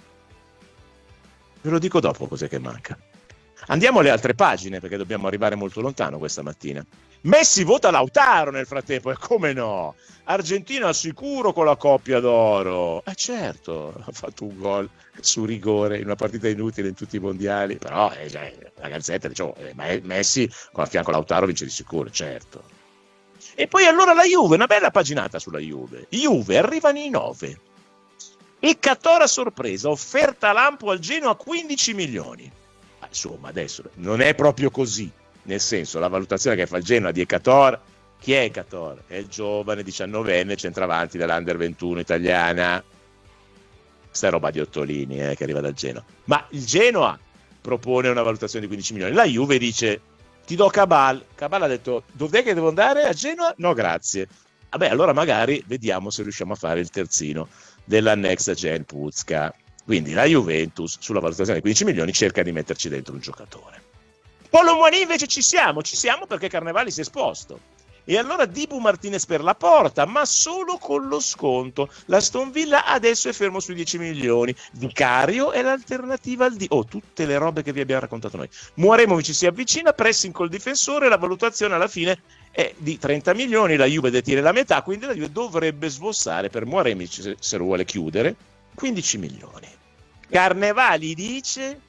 Ve lo dico dopo cos'è che manca. Andiamo alle altre pagine perché dobbiamo arrivare molto lontano questa mattina. Messi vota Lautaro nel frattempo, e come no? Argentina al sicuro con la coppia d'oro. Eh certo, ha fatto un gol su rigore in una partita inutile in tutti i mondiali, però eh, cioè, la Gazzetta diciamo, eh, Messi con a fianco Lautaro vince di sicuro, certo. E poi allora la Juve, una bella paginata sulla Juve. Juve arrivano i nove. E Cator a sorpresa, offerta lampo al Genoa a quindici milioni. Ma insomma, adesso non è proprio così. Nel senso, la valutazione che fa il Genoa di Cator, chi è Cator? È il giovane diciannovenne centravanti dell'Under ventuno italiana. Questa è roba di Ottolini eh, che arriva dal Genoa. Ma il Genoa propone una valutazione di quindici milioni. La Juve dice... ti do Cabal. Cabal ha detto, dov'è che devo andare? A Genoa? No, grazie. Vabbè, allora magari vediamo se riusciamo a fare il terzino della Next Gen Puzka. Quindi la Juventus, sulla valutazione di quindici milioni, cerca di metterci dentro un giocatore. Colomoni invece ci siamo, ci siamo perché Carnevali si è esposto. E allora Dibu Martinez per la porta, ma solo con lo sconto. La Aston Villa adesso è fermo sui dieci milioni. Vicario è l'alternativa al di... Oh, tutte le robe che vi abbiamo raccontato noi. Muaremovic si avvicina, pressing col difensore, la valutazione alla fine è di trenta milioni, la Juve detiene la metà, quindi la Juve dovrebbe sbossare per Muaremovic, se, se lo vuole chiudere, quindici milioni. Carnevali dice...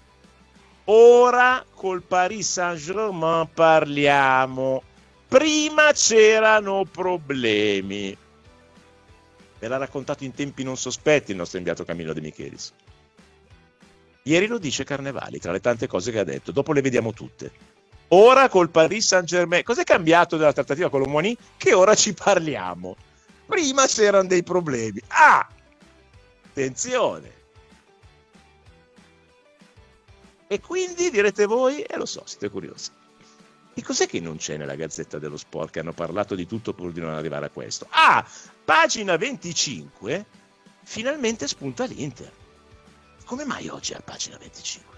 ora col Paris Saint-Germain parliamo... prima c'erano problemi. Ve l'ha raccontato in tempi non sospetti il nostro inviato Camillo De Michelis. Ieri lo dice Carnevali, tra le tante cose che ha detto. Dopo le vediamo tutte. Ora col Paris Saint-Germain. Cos'è cambiato della trattativa con l'Omoni? Che ora ci parliamo. Prima c'erano dei problemi. Ah! Attenzione! E quindi direte voi, e eh, lo so, siete curiosi. E cos'è che non c'è nella Gazzetta dello Sport, che hanno parlato di tutto pur di non arrivare a questo? Ah, pagina venticinque, finalmente spunta l'Inter. Come mai oggi è a pagina venticinque?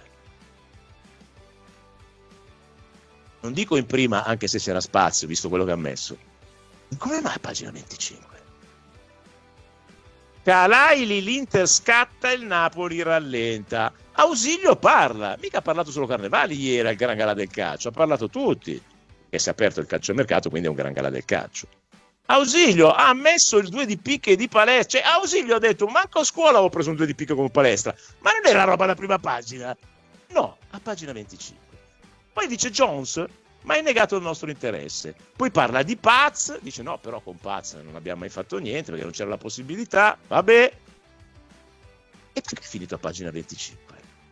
Non dico in prima, anche se c'era spazio, visto quello che ha messo. Come mai a pagina venticinque? Calaili, l'Inter scatta, il Napoli rallenta. Ausilio parla, mica ha parlato solo Carnevali ieri al Gran Galà del Calcio, ha parlato tutti, e si è aperto il calciomercato, quindi è un Gran Galà del Calcio. Ausilio ha messo il due di picche di Palestra, cioè Ausilio ha detto, manco a scuola ho preso un due di picche come Palestra, ma non era roba da prima pagina, no, a pagina venticinque. Poi dice Jones, ma hai negato il nostro interesse. Poi parla di Paz, dice no, però con Paz non abbiamo mai fatto niente perché non c'era la possibilità, vabbè. E perché è finito a pagina venticinque?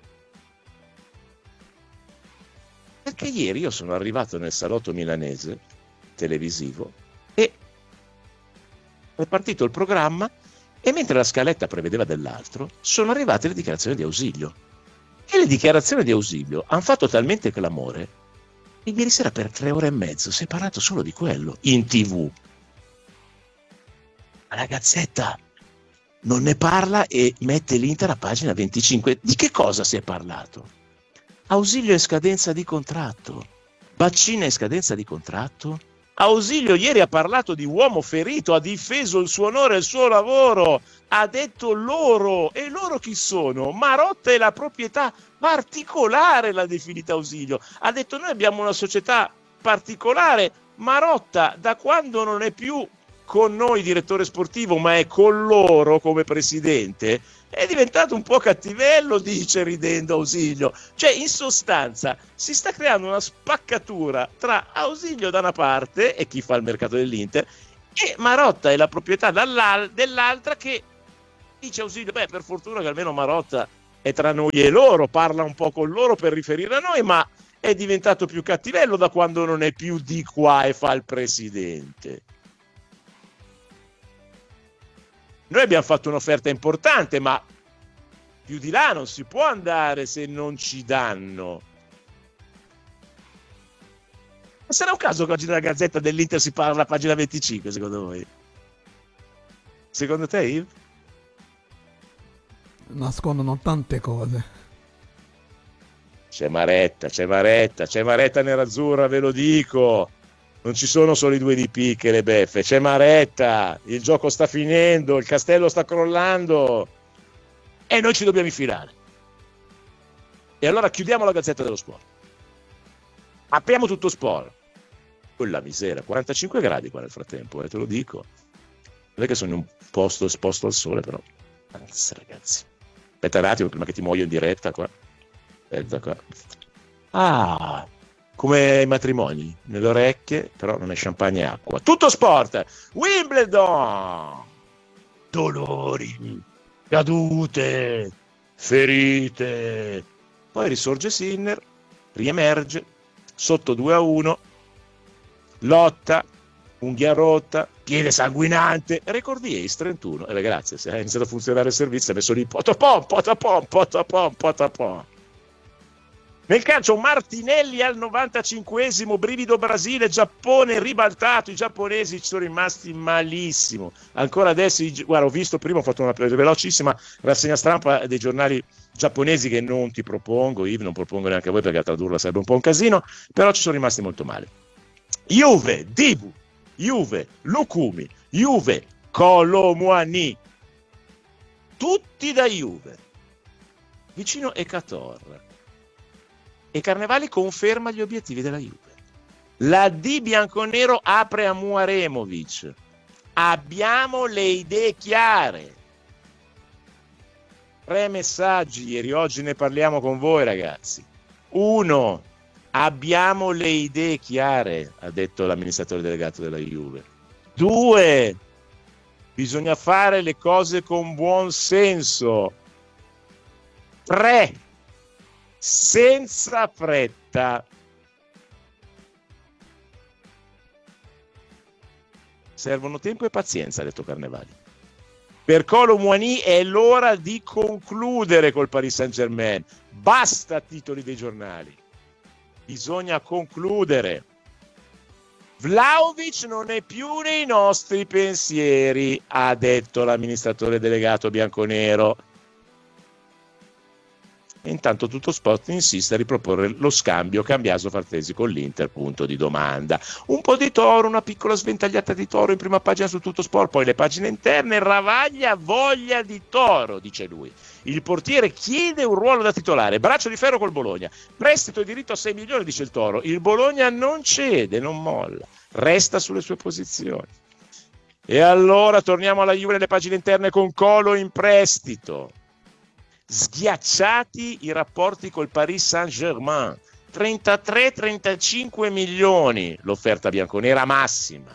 Perché ieri io sono arrivato nel salotto milanese televisivo e è partito il programma e mentre la scaletta prevedeva dell'altro sono arrivate le dichiarazioni di Ausilio e le dichiarazioni di Ausilio hanno fatto talmente clamore e ieri sera per tre ore e mezzo si è parlato solo di quello in tv. Ma la Gazzetta non ne parla e mette l'Inter a pagina venticinque. Di che cosa si è parlato? Ausilio è scadenza di contratto, Baccina è scadenza di contratto. Ausilio ieri ha parlato di uomo ferito, ha difeso il suo onore e il suo lavoro, ha detto loro, e loro chi sono? Marotta è la proprietà particolare, l'ha definita Ausilio, ha detto noi abbiamo una società particolare, Marotta da quando non è più con noi direttore sportivo ma è con loro come presidente, è diventato un po' cattivello, dice ridendo Ausilio. Cioè, in sostanza, si sta creando una spaccatura tra Ausilio da una parte, e chi fa il mercato dell'Inter, e Marotta e la proprietà dell'altra, che dice Ausilio, beh, per fortuna che almeno Marotta è tra noi e loro, parla un po' con loro per riferire a noi, ma è diventato più cattivello da quando non è più di qua e fa il presidente. Noi abbiamo fatto un'offerta importante, ma più di là non si può andare se non ci danno. Ma sarà un caso che oggi nella Gazzetta dell'Inter si parla a pagina venticinque, secondo voi? Secondo te, Yves? Nascondono tante cose. C'è Maretta, c'è Maretta, c'è Maretta nerazzurra, ve lo dico. Non ci sono solo i due di picche e le beffe, c'è Maretta, il gioco sta finendo, il castello sta crollando e noi ci dobbiamo infilare. E allora chiudiamo la Gazzetta dello Sport. Apriamo tutto sport. Quella misera, quarantacinque gradi qua nel frattempo, eh, te lo dico. Non è che sono in un posto esposto al sole, però. Anzi, ragazzi. Aspetta un attimo prima che ti muoio in diretta qua. Aspetta qua. Ah, come i matrimoni, nelle orecchie, però non è champagne e acqua. Tutto sport! Wimbledon! Dolori, cadute, ferite. Poi risorge Sinner, riemerge, sotto due a uno, lotta, unghia rotta, piede sanguinante, record di Ace trentuno. E eh, grazie, se ha iniziato a funzionare il servizio, ha messo lì potapom, potapom, potapom, potapom. Nel calcio Martinelli al novantacinquesimo, brivido Brasile, Giappone ribaltato, i giapponesi ci sono rimasti malissimo. Ancora adesso, guarda, ho visto prima, ho fatto una velocissima rassegna stampa dei giornali giapponesi che non ti propongo, Yves, non propongo neanche a voi perché a tradurla sarebbe un po' un casino, però ci sono rimasti molto male. Juve, Dibu, Juve, Lukumi, Juve, Kolo Muani, tutti da Juve. Vicino Ekator. E Carnevali conferma gli obiettivi della Juve. La D bianconero apre a Muaremovic. Abbiamo le idee chiare. Tre messaggi ieri, oggi ne parliamo con voi, ragazzi. Uno, abbiamo le idee chiare, ha detto l'amministratore delegato della Juve. Due, bisogna fare le cose con buon senso. Tre, senza fretta. Servono tempo e pazienza, ha detto Carnevali. Per Kolo Muani è l'ora di concludere col Paris Saint-Germain. Basta titoli dei giornali. Bisogna concludere. Vlahovic non è più nei nostri pensieri, ha detto l'amministratore delegato bianconero. E intanto Tutto Sport insiste a riproporre lo scambio Cambiaso Frattesi con l'Inter, punto di domanda. Un po' di Toro, una piccola sventagliata di Toro in prima pagina su Tutto Sport, poi le pagine interne, Ravaglia voglia di Toro, dice lui. Il portiere chiede un ruolo da titolare, braccio di ferro col Bologna, prestito e diritto a sei milioni, dice il Toro. Il Bologna non cede, non molla, resta sulle sue posizioni. E allora torniamo alla Juve nelle pagine interne con Kolo in prestito. Sghiacciati i rapporti col Paris Saint-Germain, trentatré trentacinque milioni l'offerta bianconera massima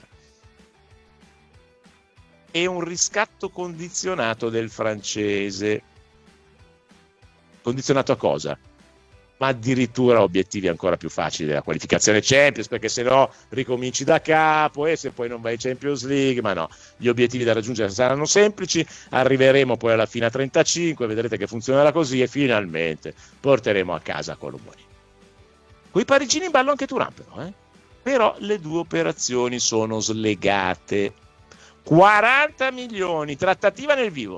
e un riscatto condizionato del francese. Condizionato a cosa? Ma addirittura obiettivi ancora più facili della qualificazione Champions, perché se no ricominci da capo e se poi non vai in Champions League, ma no, gli obiettivi da raggiungere saranno semplici, arriveremo poi alla fine a trentacinque, vedrete che funzionerà così e finalmente porteremo a casa Kolo Muani. Con i parigini in ballo anche Thuram però, eh? Però le due operazioni sono slegate. quaranta milioni, trattativa nel vivo.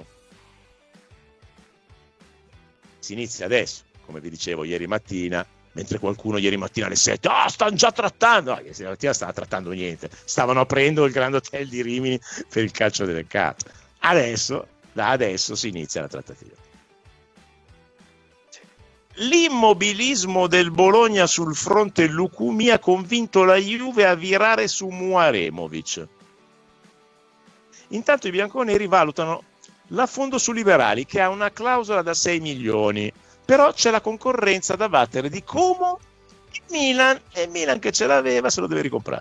Si inizia adesso. Come vi dicevo ieri mattina, mentre qualcuno ieri mattina alle sette, ah, oh, stanno già trattando, no, ieri mattina stava trattando niente, stavano aprendo il Grand Hotel di Rimini per il calcio del Cato. Adesso, da adesso si inizia la trattativa. L'immobilismo del Bologna sul fronte Lukumi ha convinto la Juve a virare su Muaremovic. Intanto i bianconeri valutano l'affondo su Liberali che ha una clausola da sei milioni, però c'è la concorrenza da battere di Como e Milan, e Milan che ce l'aveva se lo deve ricomprare.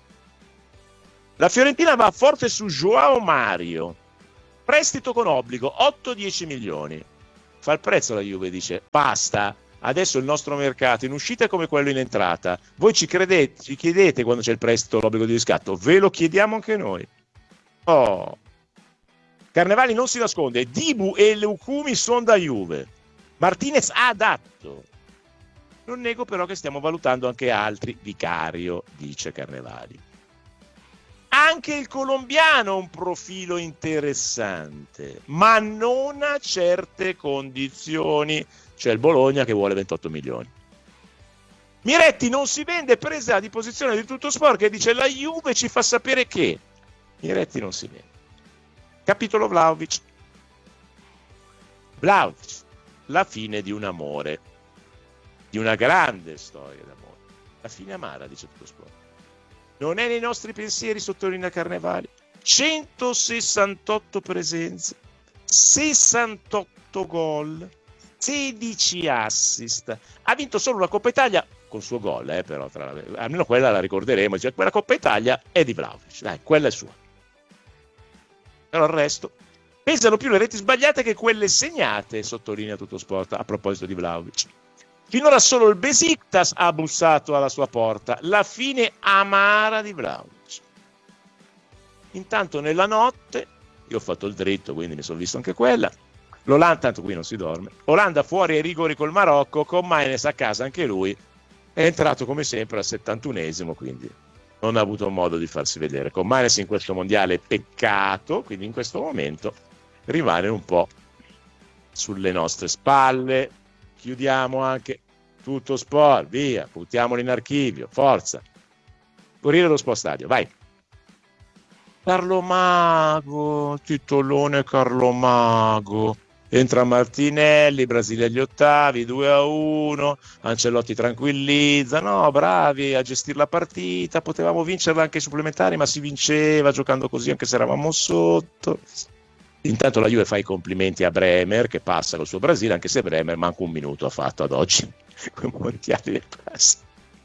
La Fiorentina va forte su Joao Mario, prestito con obbligo otto dieci milioni. Fa il prezzo la Juve, dice basta, adesso il nostro mercato in uscita è come quello in entrata, voi ci credete, ci chiedete quando c'è il prestito l'obbligo di riscatto, ve lo chiediamo anche noi. Oh, Carnevali non si nasconde, Dibu e Leucumi sono da Juve, Martinez ha adatto, non nego però che stiamo valutando anche altri, Vicario, dice Carnevali. Anche il colombiano ha un profilo interessante, ma non a certe condizioni. C'è il Bologna che vuole ventotto milioni. Miretti non si vende, presa di posizione di Tutto Sport che dice la Juve ci fa sapere che Miretti non si vende. Capitolo Vlahovic. Vlahovic, la fine di un amore, di una grande storia d'amore. La fine amara, dice Tutto Sport. Non è nei nostri pensieri, sottolinea Carnevali. centosessantotto presenze, sessantotto gol, sedici assist. Ha vinto solo la Coppa Italia col suo gol, eh, però tra, almeno quella la ricorderemo. Cioè, quella Coppa Italia è di Vlahovic, dai, quella è sua. Però il resto pesano più le reti sbagliate che quelle segnate, sottolinea Tutto Sport a proposito di Vlahovic. Finora solo il Besiktas ha bussato alla sua porta, la fine amara di Vlahovic. Intanto nella notte, io ho fatto il dritto, quindi mi sono visto anche quella, l'Olanda, tanto qui non si dorme, Olanda fuori ai rigori col Marocco, con Maines a casa anche lui, è entrato come sempre al settantunesimo, quindi non ha avuto modo di farsi vedere. Con Maines in questo mondiale peccato, quindi in questo momento rimane un po' sulle nostre spalle. Chiudiamo anche Tutto Sport, via, buttiamolo in archivio, forza. Corriere dello Sport Stadio, vai. Carlo Mago, titolone Carlo Mago. Entra Martinelli, Brasile agli ottavi, due a uno, Ancelotti tranquillizza, no, bravi a gestire la partita, potevamo vincerla anche ai supplementari, ma si vinceva giocando così anche se eravamo sotto. Intanto la Juve fa i complimenti a Bremer che passa col suo Brasile, anche se Bremer manco un minuto ha fatto ad oggi con i mondiali del pass.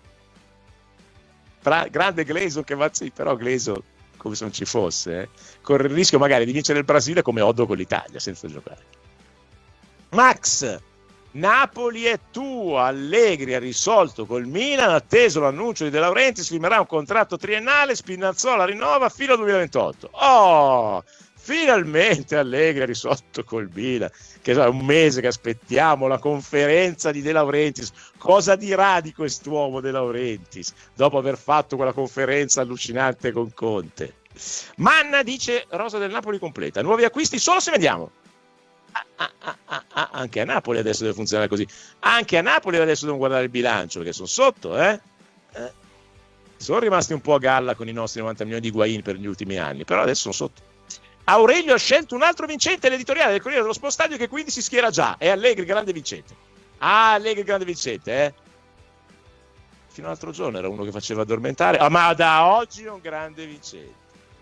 Fra, grande Gleison che va, sì, però Gleison come se non ci fosse, eh. Corre il rischio magari di vincere il Brasile come Oddo con l'Italia senza giocare. Max, Napoli è tua, Allegri ha risolto col Milan, atteso l'annuncio di De Laurentiis, firmerà un contratto triennale, Spinazzola rinnova fino al duemilaventotto. Oh, finalmente Allegri ha risolto col Milan, che è un mese che aspettiamo la conferenza di De Laurentiis. Cosa dirà di quest'uomo De Laurentiis dopo aver fatto quella conferenza allucinante con Conte? Manna dice rosa del Napoli completa, nuovi acquisti solo se vendiamo. Ah, ah, ah, ah, ah, anche a Napoli adesso deve funzionare così, anche a Napoli adesso devono guardare il bilancio perché sono sotto, eh? eh? Sono rimasti un po' a galla con i nostri novanta milioni di Higuaín per gli ultimi anni, però adesso sono sotto. Aurelio ha scelto un altro vincente, l'editoriale del Corriere dello Sport Stadio, che quindi si schiera già, è Allegri grande vincente. Ah, Allegri grande vincente, eh? Fino all'altro giorno era uno che faceva addormentare, ah, ma da oggi è un grande vincente.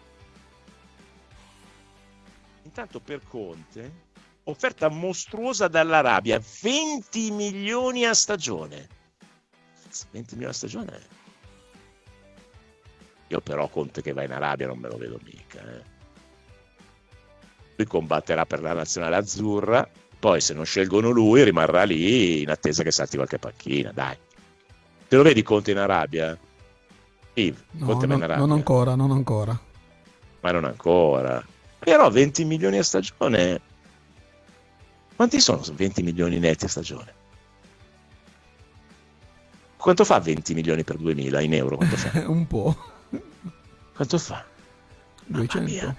Intanto per Conte offerta mostruosa dall'Arabia, venti milioni a stagione. venti milioni a stagione. Io però Conte che va in Arabia non me lo vedo mica, eh. Lui combatterà per la nazionale azzurra, poi se non scelgono lui rimarrà lì in attesa che salti qualche panchina, dai. Te lo vedi Conte in Arabia? Yves, no, Conte non, va in Arabia. non ancora, non ancora. Ma non ancora. Però venti milioni a stagione. Quanti sono venti milioni netti a stagione? Quanto fa venti milioni per duemila in euro? Quanto fa? Un po'. Quanto fa? duecento.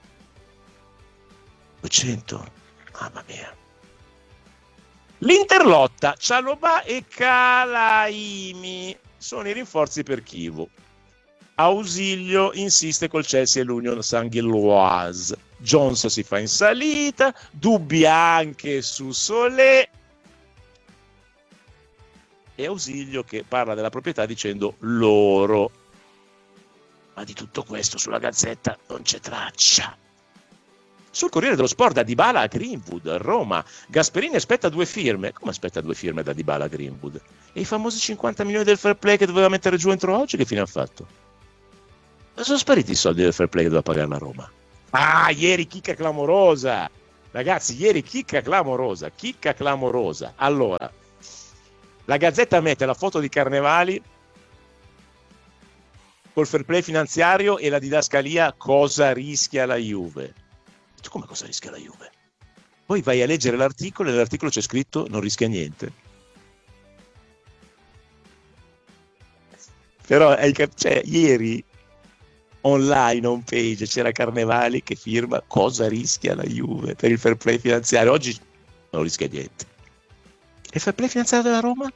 duecento? Mamma mia. L'Interlotta, Cialobà e Calaimi sono i rinforzi per Chievo. Ausilio insiste col Chelsea e l'Union Saint-Gilloise. Jones si fa in salita, dubbi anche su Solé. E Ausilio che parla della proprietà dicendo loro. Ma di tutto questo sulla Gazzetta non c'è traccia. Sul Corriere dello Sport, da Dybala a Greenwood, Roma. Gasperini aspetta due firme. Come aspetta due firme da Dybala a Greenwood? E i famosi cinquanta milioni del fair play che doveva mettere giù entro oggi, che fine hanno fatto? Ma sono spariti i soldi del fair play che doveva pagare la Roma? Ah, ieri chicca clamorosa! Ragazzi, ieri chicca clamorosa, chicca clamorosa. Allora, la Gazzetta mette la foto di Carnevali col fair play finanziario e la didascalia cosa rischia la Juve. Come cosa rischia la Juve? Poi vai a leggere l'articolo e nell'articolo c'è scritto non rischia niente. Però cioè, ieri online on page c'era Carnevali che firma cosa rischia la Juve per il fair play finanziario. Oggi non rischia niente. E il fair play finanziario della Roma?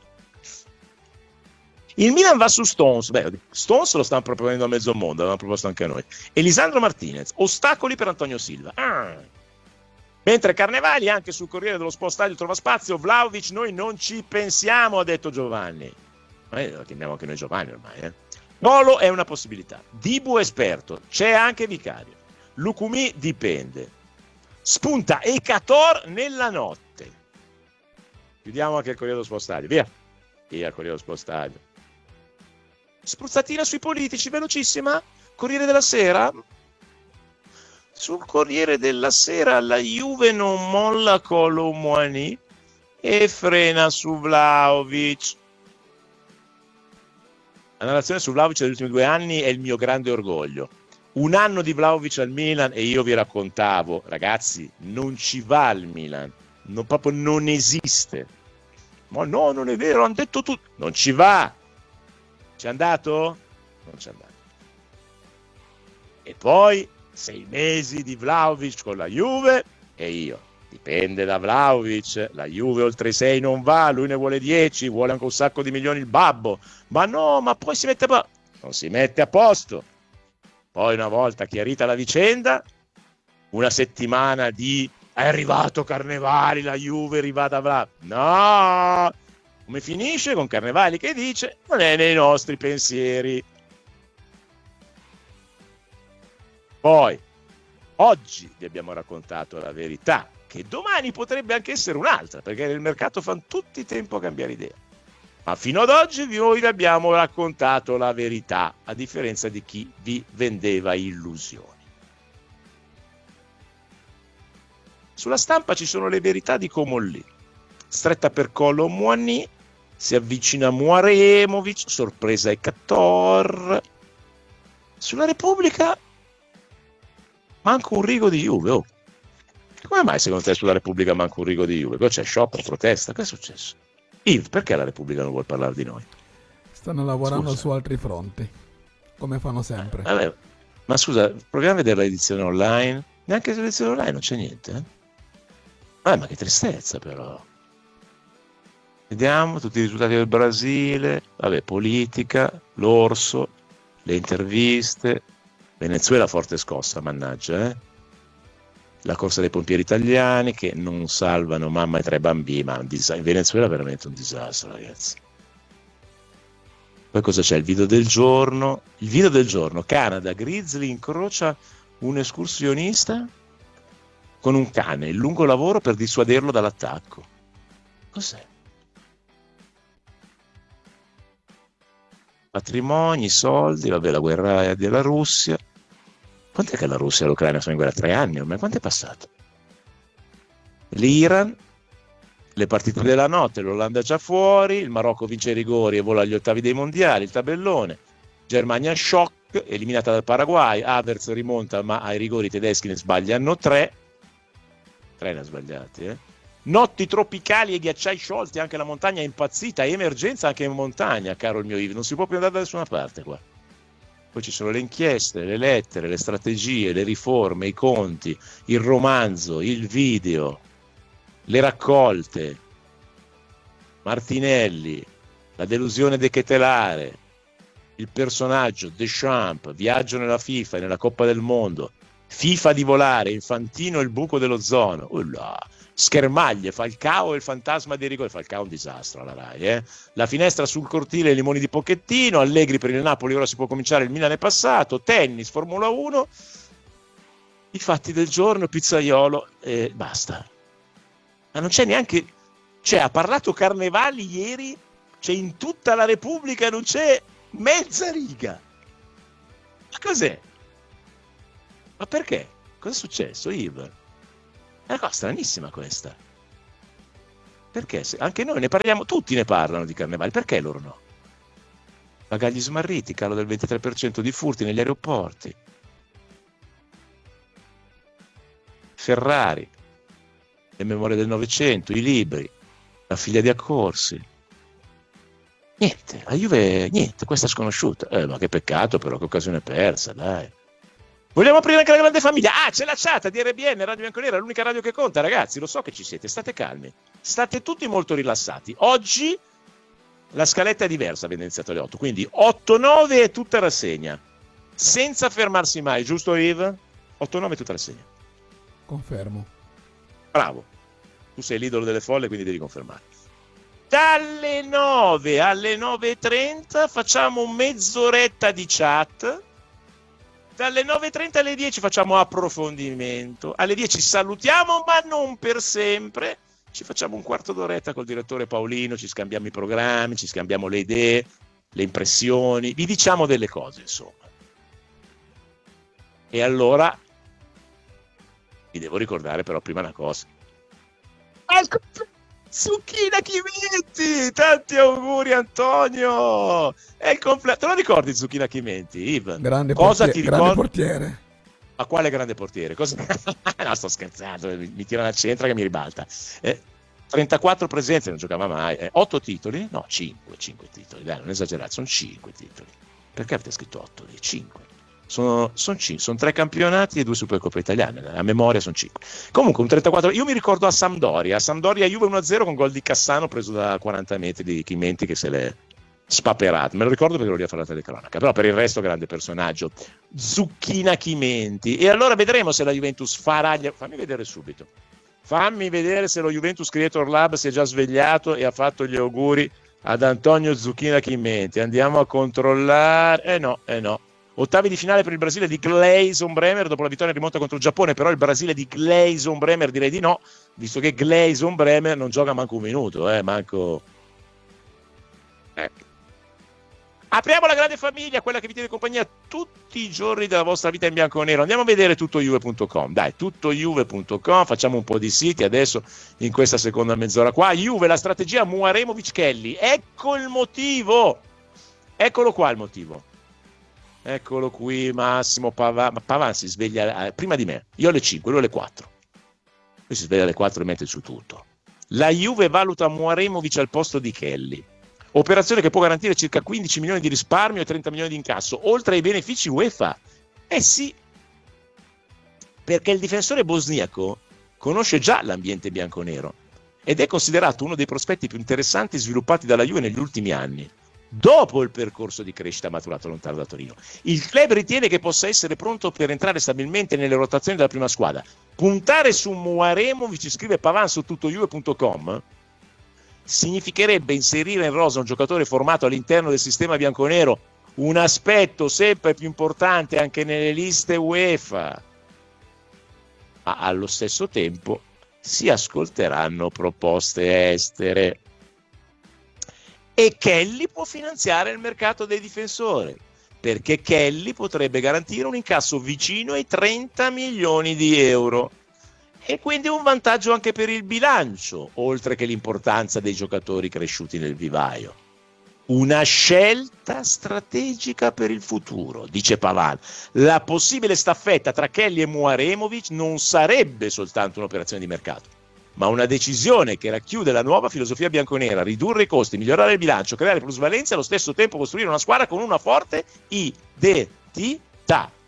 Il Milan va su Stones. Beh, Stones lo stanno proponendo a mezzo mondo, l'abbiamo proposto anche a noi. Elisandro Martinez, ostacoli per Antonio Silva. Ah. Mentre Carnevali anche sul Corriere dello Sport Stadio trova spazio. Vlahovic, noi non ci pensiamo, ha detto Giovanni. Ma lo chiamiamo anche noi Giovanni ormai, eh. Nolo è una possibilità. Dibu esperto, c'è anche Vicario. Lucumi dipende. Spunta Ecator nella notte. Chiudiamo anche il Corriere dello Sport Stadio, via. Via il Corriere dello Sport Stadio. Spruzzatina sui politici, velocissima. Corriere della Sera. Sul Corriere della Sera la Juve non molla Kolo Muani e frena su Vlahovic. La narrazione su Vlahovic degli ultimi due anni è il mio grande orgoglio. Un anno di Vlahovic al Milan e io vi raccontavo, ragazzi, non ci va al Milan, non, proprio non esiste. Ma no, non è vero, hanno detto tutto. Non ci va. Ci è andato? Non ci è andato. E poi sei mesi di Vlahovic con la Juve e io. Dipende da Vlahovic. La Juve oltre i sei non va, lui ne vuole dieci, vuole anche un sacco di milioni il babbo. Ma no, ma poi si mette a posto. Non si mette a posto. Poi una volta chiarita la vicenda, una settimana di è arrivato Carnevali, la Juve è arrivata a Vlahovic. No! Come finisce con Carnevali che dice non è nei nostri pensieri. Poi oggi vi abbiamo raccontato la verità, che domani potrebbe anche essere un'altra, perché nel mercato fanno tutti tempo a cambiare idea. Ma fino ad oggi noi vi abbiamo raccontato la verità, a differenza di chi vi vendeva illusioni. Sulla stampa ci sono le verità di Comolli. Stretta per Kolo Muani, si avvicina Muaremovic, sorpresa Ecator. Sulla Repubblica manca un rigo di Juve. Oh. Come mai secondo te sulla Repubblica manca un rigo di Juve? Poi c'è sciopero, protesta, che è successo? Yves, perché la Repubblica non vuole parlare di noi? Stanno lavorando Scusa. su altri fronti, come fanno sempre. Vabbè, ma scusa, proviamo a vedere l'edizione online. Neanche l'edizione online non c'è niente, eh? Vabbè, ma che tristezza però. Vediamo tutti i risultati del Brasile, vabbè, politica, l'orso, le interviste, Venezuela forte scossa, mannaggia, eh? La corsa dei pompieri italiani che non salvano mamma e tre bambini, ma in Venezuela è veramente un disastro, ragazzi. Poi cosa c'è? Il video del giorno, il video del giorno, Canada, Grizzly incrocia un escursionista con un cane, il lungo lavoro per dissuaderlo dall'attacco. Cos'è? Patrimoni, soldi, vabbè, la guerra della Russia. Quant'è che la Russia e l'Ucraina sono in guerra? Tre anni ormai? Quanto è passato? L'Iran, le partite della notte, l'Olanda già fuori, il Marocco vince i rigori e vola agli ottavi dei mondiali, il tabellone, Germania shock, eliminata dal Paraguay, Havertz rimonta ma ai rigori i tedeschi ne sbagliano tre, tre ne ha sbagliati, eh? Notti tropicali e ghiacciai sciolti, anche la montagna è impazzita, emergenza anche in montagna, caro il mio Yves, non si può più andare da nessuna parte qua. Poi ci sono le inchieste, le lettere, le strategie, le riforme, i conti, il romanzo, il video, le raccolte, Martinelli, la delusione de Ketelare, il personaggio, Deschamps, viaggio nella FIFA e nella Coppa del Mondo, FIFA di volare, Infantino il buco dell'ozono, Ulla, schermaglie, Falcao e il fantasma dei rigori, Falcao è un disastro alla Rai, eh? La finestra sul cortile, i limoni di Pochettino, Allegri per il Napoli, ora si può cominciare, il Milan è passato, tennis, Formula uno, i fatti del giorno, pizzaiolo e basta. Ma non c'è neanche, cioè ha parlato Carnevali ieri, cioè in tutta la Repubblica non c'è mezza riga. Ma cos'è? Ma perché? Cosa è successo, Yves? È una cosa stranissima questa. Perché? Se anche noi ne parliamo, tutti ne parlano di Carnevali, perché loro no? Bagagli smarriti, calo del ventitré per cento di furti negli aeroporti. Ferrari, le memorie del Novecento, i libri, la figlia di Accorsi. Niente, la Juve, niente, questa è sconosciuta. Eh, ma che peccato però, che occasione persa, dai. Vogliamo aprire anche la grande famiglia? Ah, c'è la chat di R B N, Radio Bianconera, l'unica radio che conta, ragazzi, lo so che ci siete, state calmi. State tutti molto rilassati. Oggi la scaletta è diversa, abbiamo iniziato alle otto, quindi otto nove è tutta rassegna, senza fermarsi mai, giusto Yves? otto nove è tutta rassegna. Confermo. Bravo, tu sei l'idolo delle folle, quindi devi confermare. Dalle nove alle nove e trenta facciamo mezz'oretta di chat. Dalle nove e trenta alle dieci facciamo approfondimento. Alle dieci salutiamo, ma non per sempre. Ci facciamo un quarto d'oretta col direttore Paolino, ci scambiamo i programmi, ci scambiamo le idee, le impressioni, vi diciamo delle cose, insomma. E allora vi devo ricordare però prima una cosa. Zucchina Chimenti! Tanti auguri Antonio! È il compleanno. Te lo ricordi Zucchina Chimenti, Yves? Grande, cosa portiere, ti grande ricordi? portiere. Ma quale grande portiere? Cosa... no, sto scherzando, mi, mi tira una centra che mi ribalta. Eh, trentaquattro presenze, non giocava mai. Eh, otto titoli? No, cinque, cinque titoli. Dai, non esagerate, sono cinque titoli. Perché avete scritto otto? cinque. Sono, sono, cinque, sono tre campionati e due Supercoppe italiane, a memoria sono cinque. Comunque un trentaquattro, io mi ricordo a Sampdoria, a Sampdoria Juve uno a zero con gol di Cassano preso da quaranta metri di Chimenti che se l'è spaperato, me lo ricordo perché lo lì a fare la telecronaca, però per il resto grande personaggio, Zucchina Chimenti. E allora vedremo se la Juventus farà gli... fammi vedere subito, fammi vedere se lo Juventus Creator Lab si è già svegliato e ha fatto gli auguri ad Antonio Zucchina Chimenti. Andiamo a controllare, eh no, eh no. Ottavi di finale per il Brasile di Gleison Bremer dopo la vittoria in rimonta contro il Giappone, però il Brasile di Gleison Bremer direi di no, visto che Gleison Bremer non gioca manco un minuto, eh, manco... Ecco. Apriamo la grande famiglia, quella che vi tiene compagnia tutti i giorni della vostra vita in bianco e nero. Andiamo a vedere tuttojuve punto com. Dai, tuttojuve punto com, facciamo un po' di siti adesso in questa seconda mezz'ora qua. Juve, la strategia Muaremovic-Kelly. Ecco il motivo. Eccolo qua il motivo. Eccolo qui Massimo Pavan. Pavan si sveglia prima di me. Io alle cinque, lui alle quattro. Lui si sveglia alle quattro e mette su tutto. La Juve valuta Muaremovic al posto di Kelly. Operazione che può garantire circa quindici milioni di risparmio e trenta milioni di incasso, oltre ai benefici UEFA. Eh sì, perché il difensore bosniaco conosce già l'ambiente bianconero ed è considerato uno dei prospetti più interessanti sviluppati dalla Juve negli ultimi anni, dopo il percorso di crescita maturato lontano da Torino. Il club ritiene che possa essere pronto per entrare stabilmente nelle rotazioni della prima squadra. Puntare su Muaremovic, scrive Pavan su tuttojuve punto com, significherebbe inserire in rosa un giocatore formato all'interno del sistema bianconero, un aspetto sempre più importante anche nelle liste UEFA. Ma allo stesso tempo si ascolteranno proposte estere e Kelly può finanziare il mercato dei difensori, perché Kelly potrebbe garantire un incasso vicino ai trenta milioni di euro. E quindi un vantaggio anche per il bilancio, oltre che l'importanza dei giocatori cresciuti nel vivaio. Una scelta strategica per il futuro, dice Pavan. La possibile staffetta tra Kelly e Muaremovic non sarebbe soltanto un'operazione di mercato, ma una decisione che racchiude la nuova filosofia bianconera: ridurre i costi, migliorare il bilancio, creare plusvalenza e allo stesso tempo costruire una squadra con una forte identità.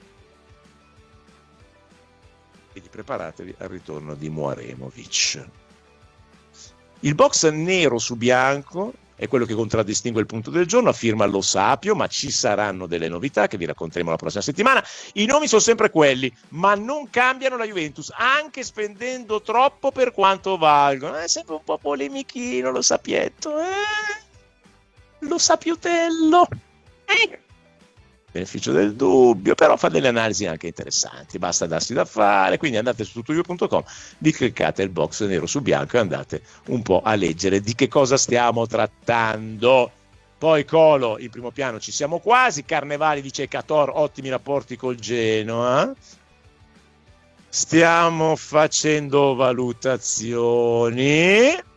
Quindi preparatevi al ritorno di Muaremovic. Il box nero su bianco è quello che contraddistingue il punto del giorno, a firma Lo Sapio, ma ci saranno delle novità che vi racconteremo la prossima settimana. I nomi sono sempre quelli, ma non cambiano la Juventus, anche spendendo troppo per quanto valgono. È sempre un po' polemichino Lo Sapietto, eh? Lo Sapiotello. Eh? beneficio del dubbio, però fa delle analisi anche interessanti, basta darsi da fare, quindi andate su tutto io punto com, vi cliccate il box nero su bianco e andate un po' a leggere di che cosa stiamo trattando. Poi Colo, in primo piano ci siamo quasi, Carnevali dice Cator, ottimi rapporti col Genoa, stiamo facendo valutazioni.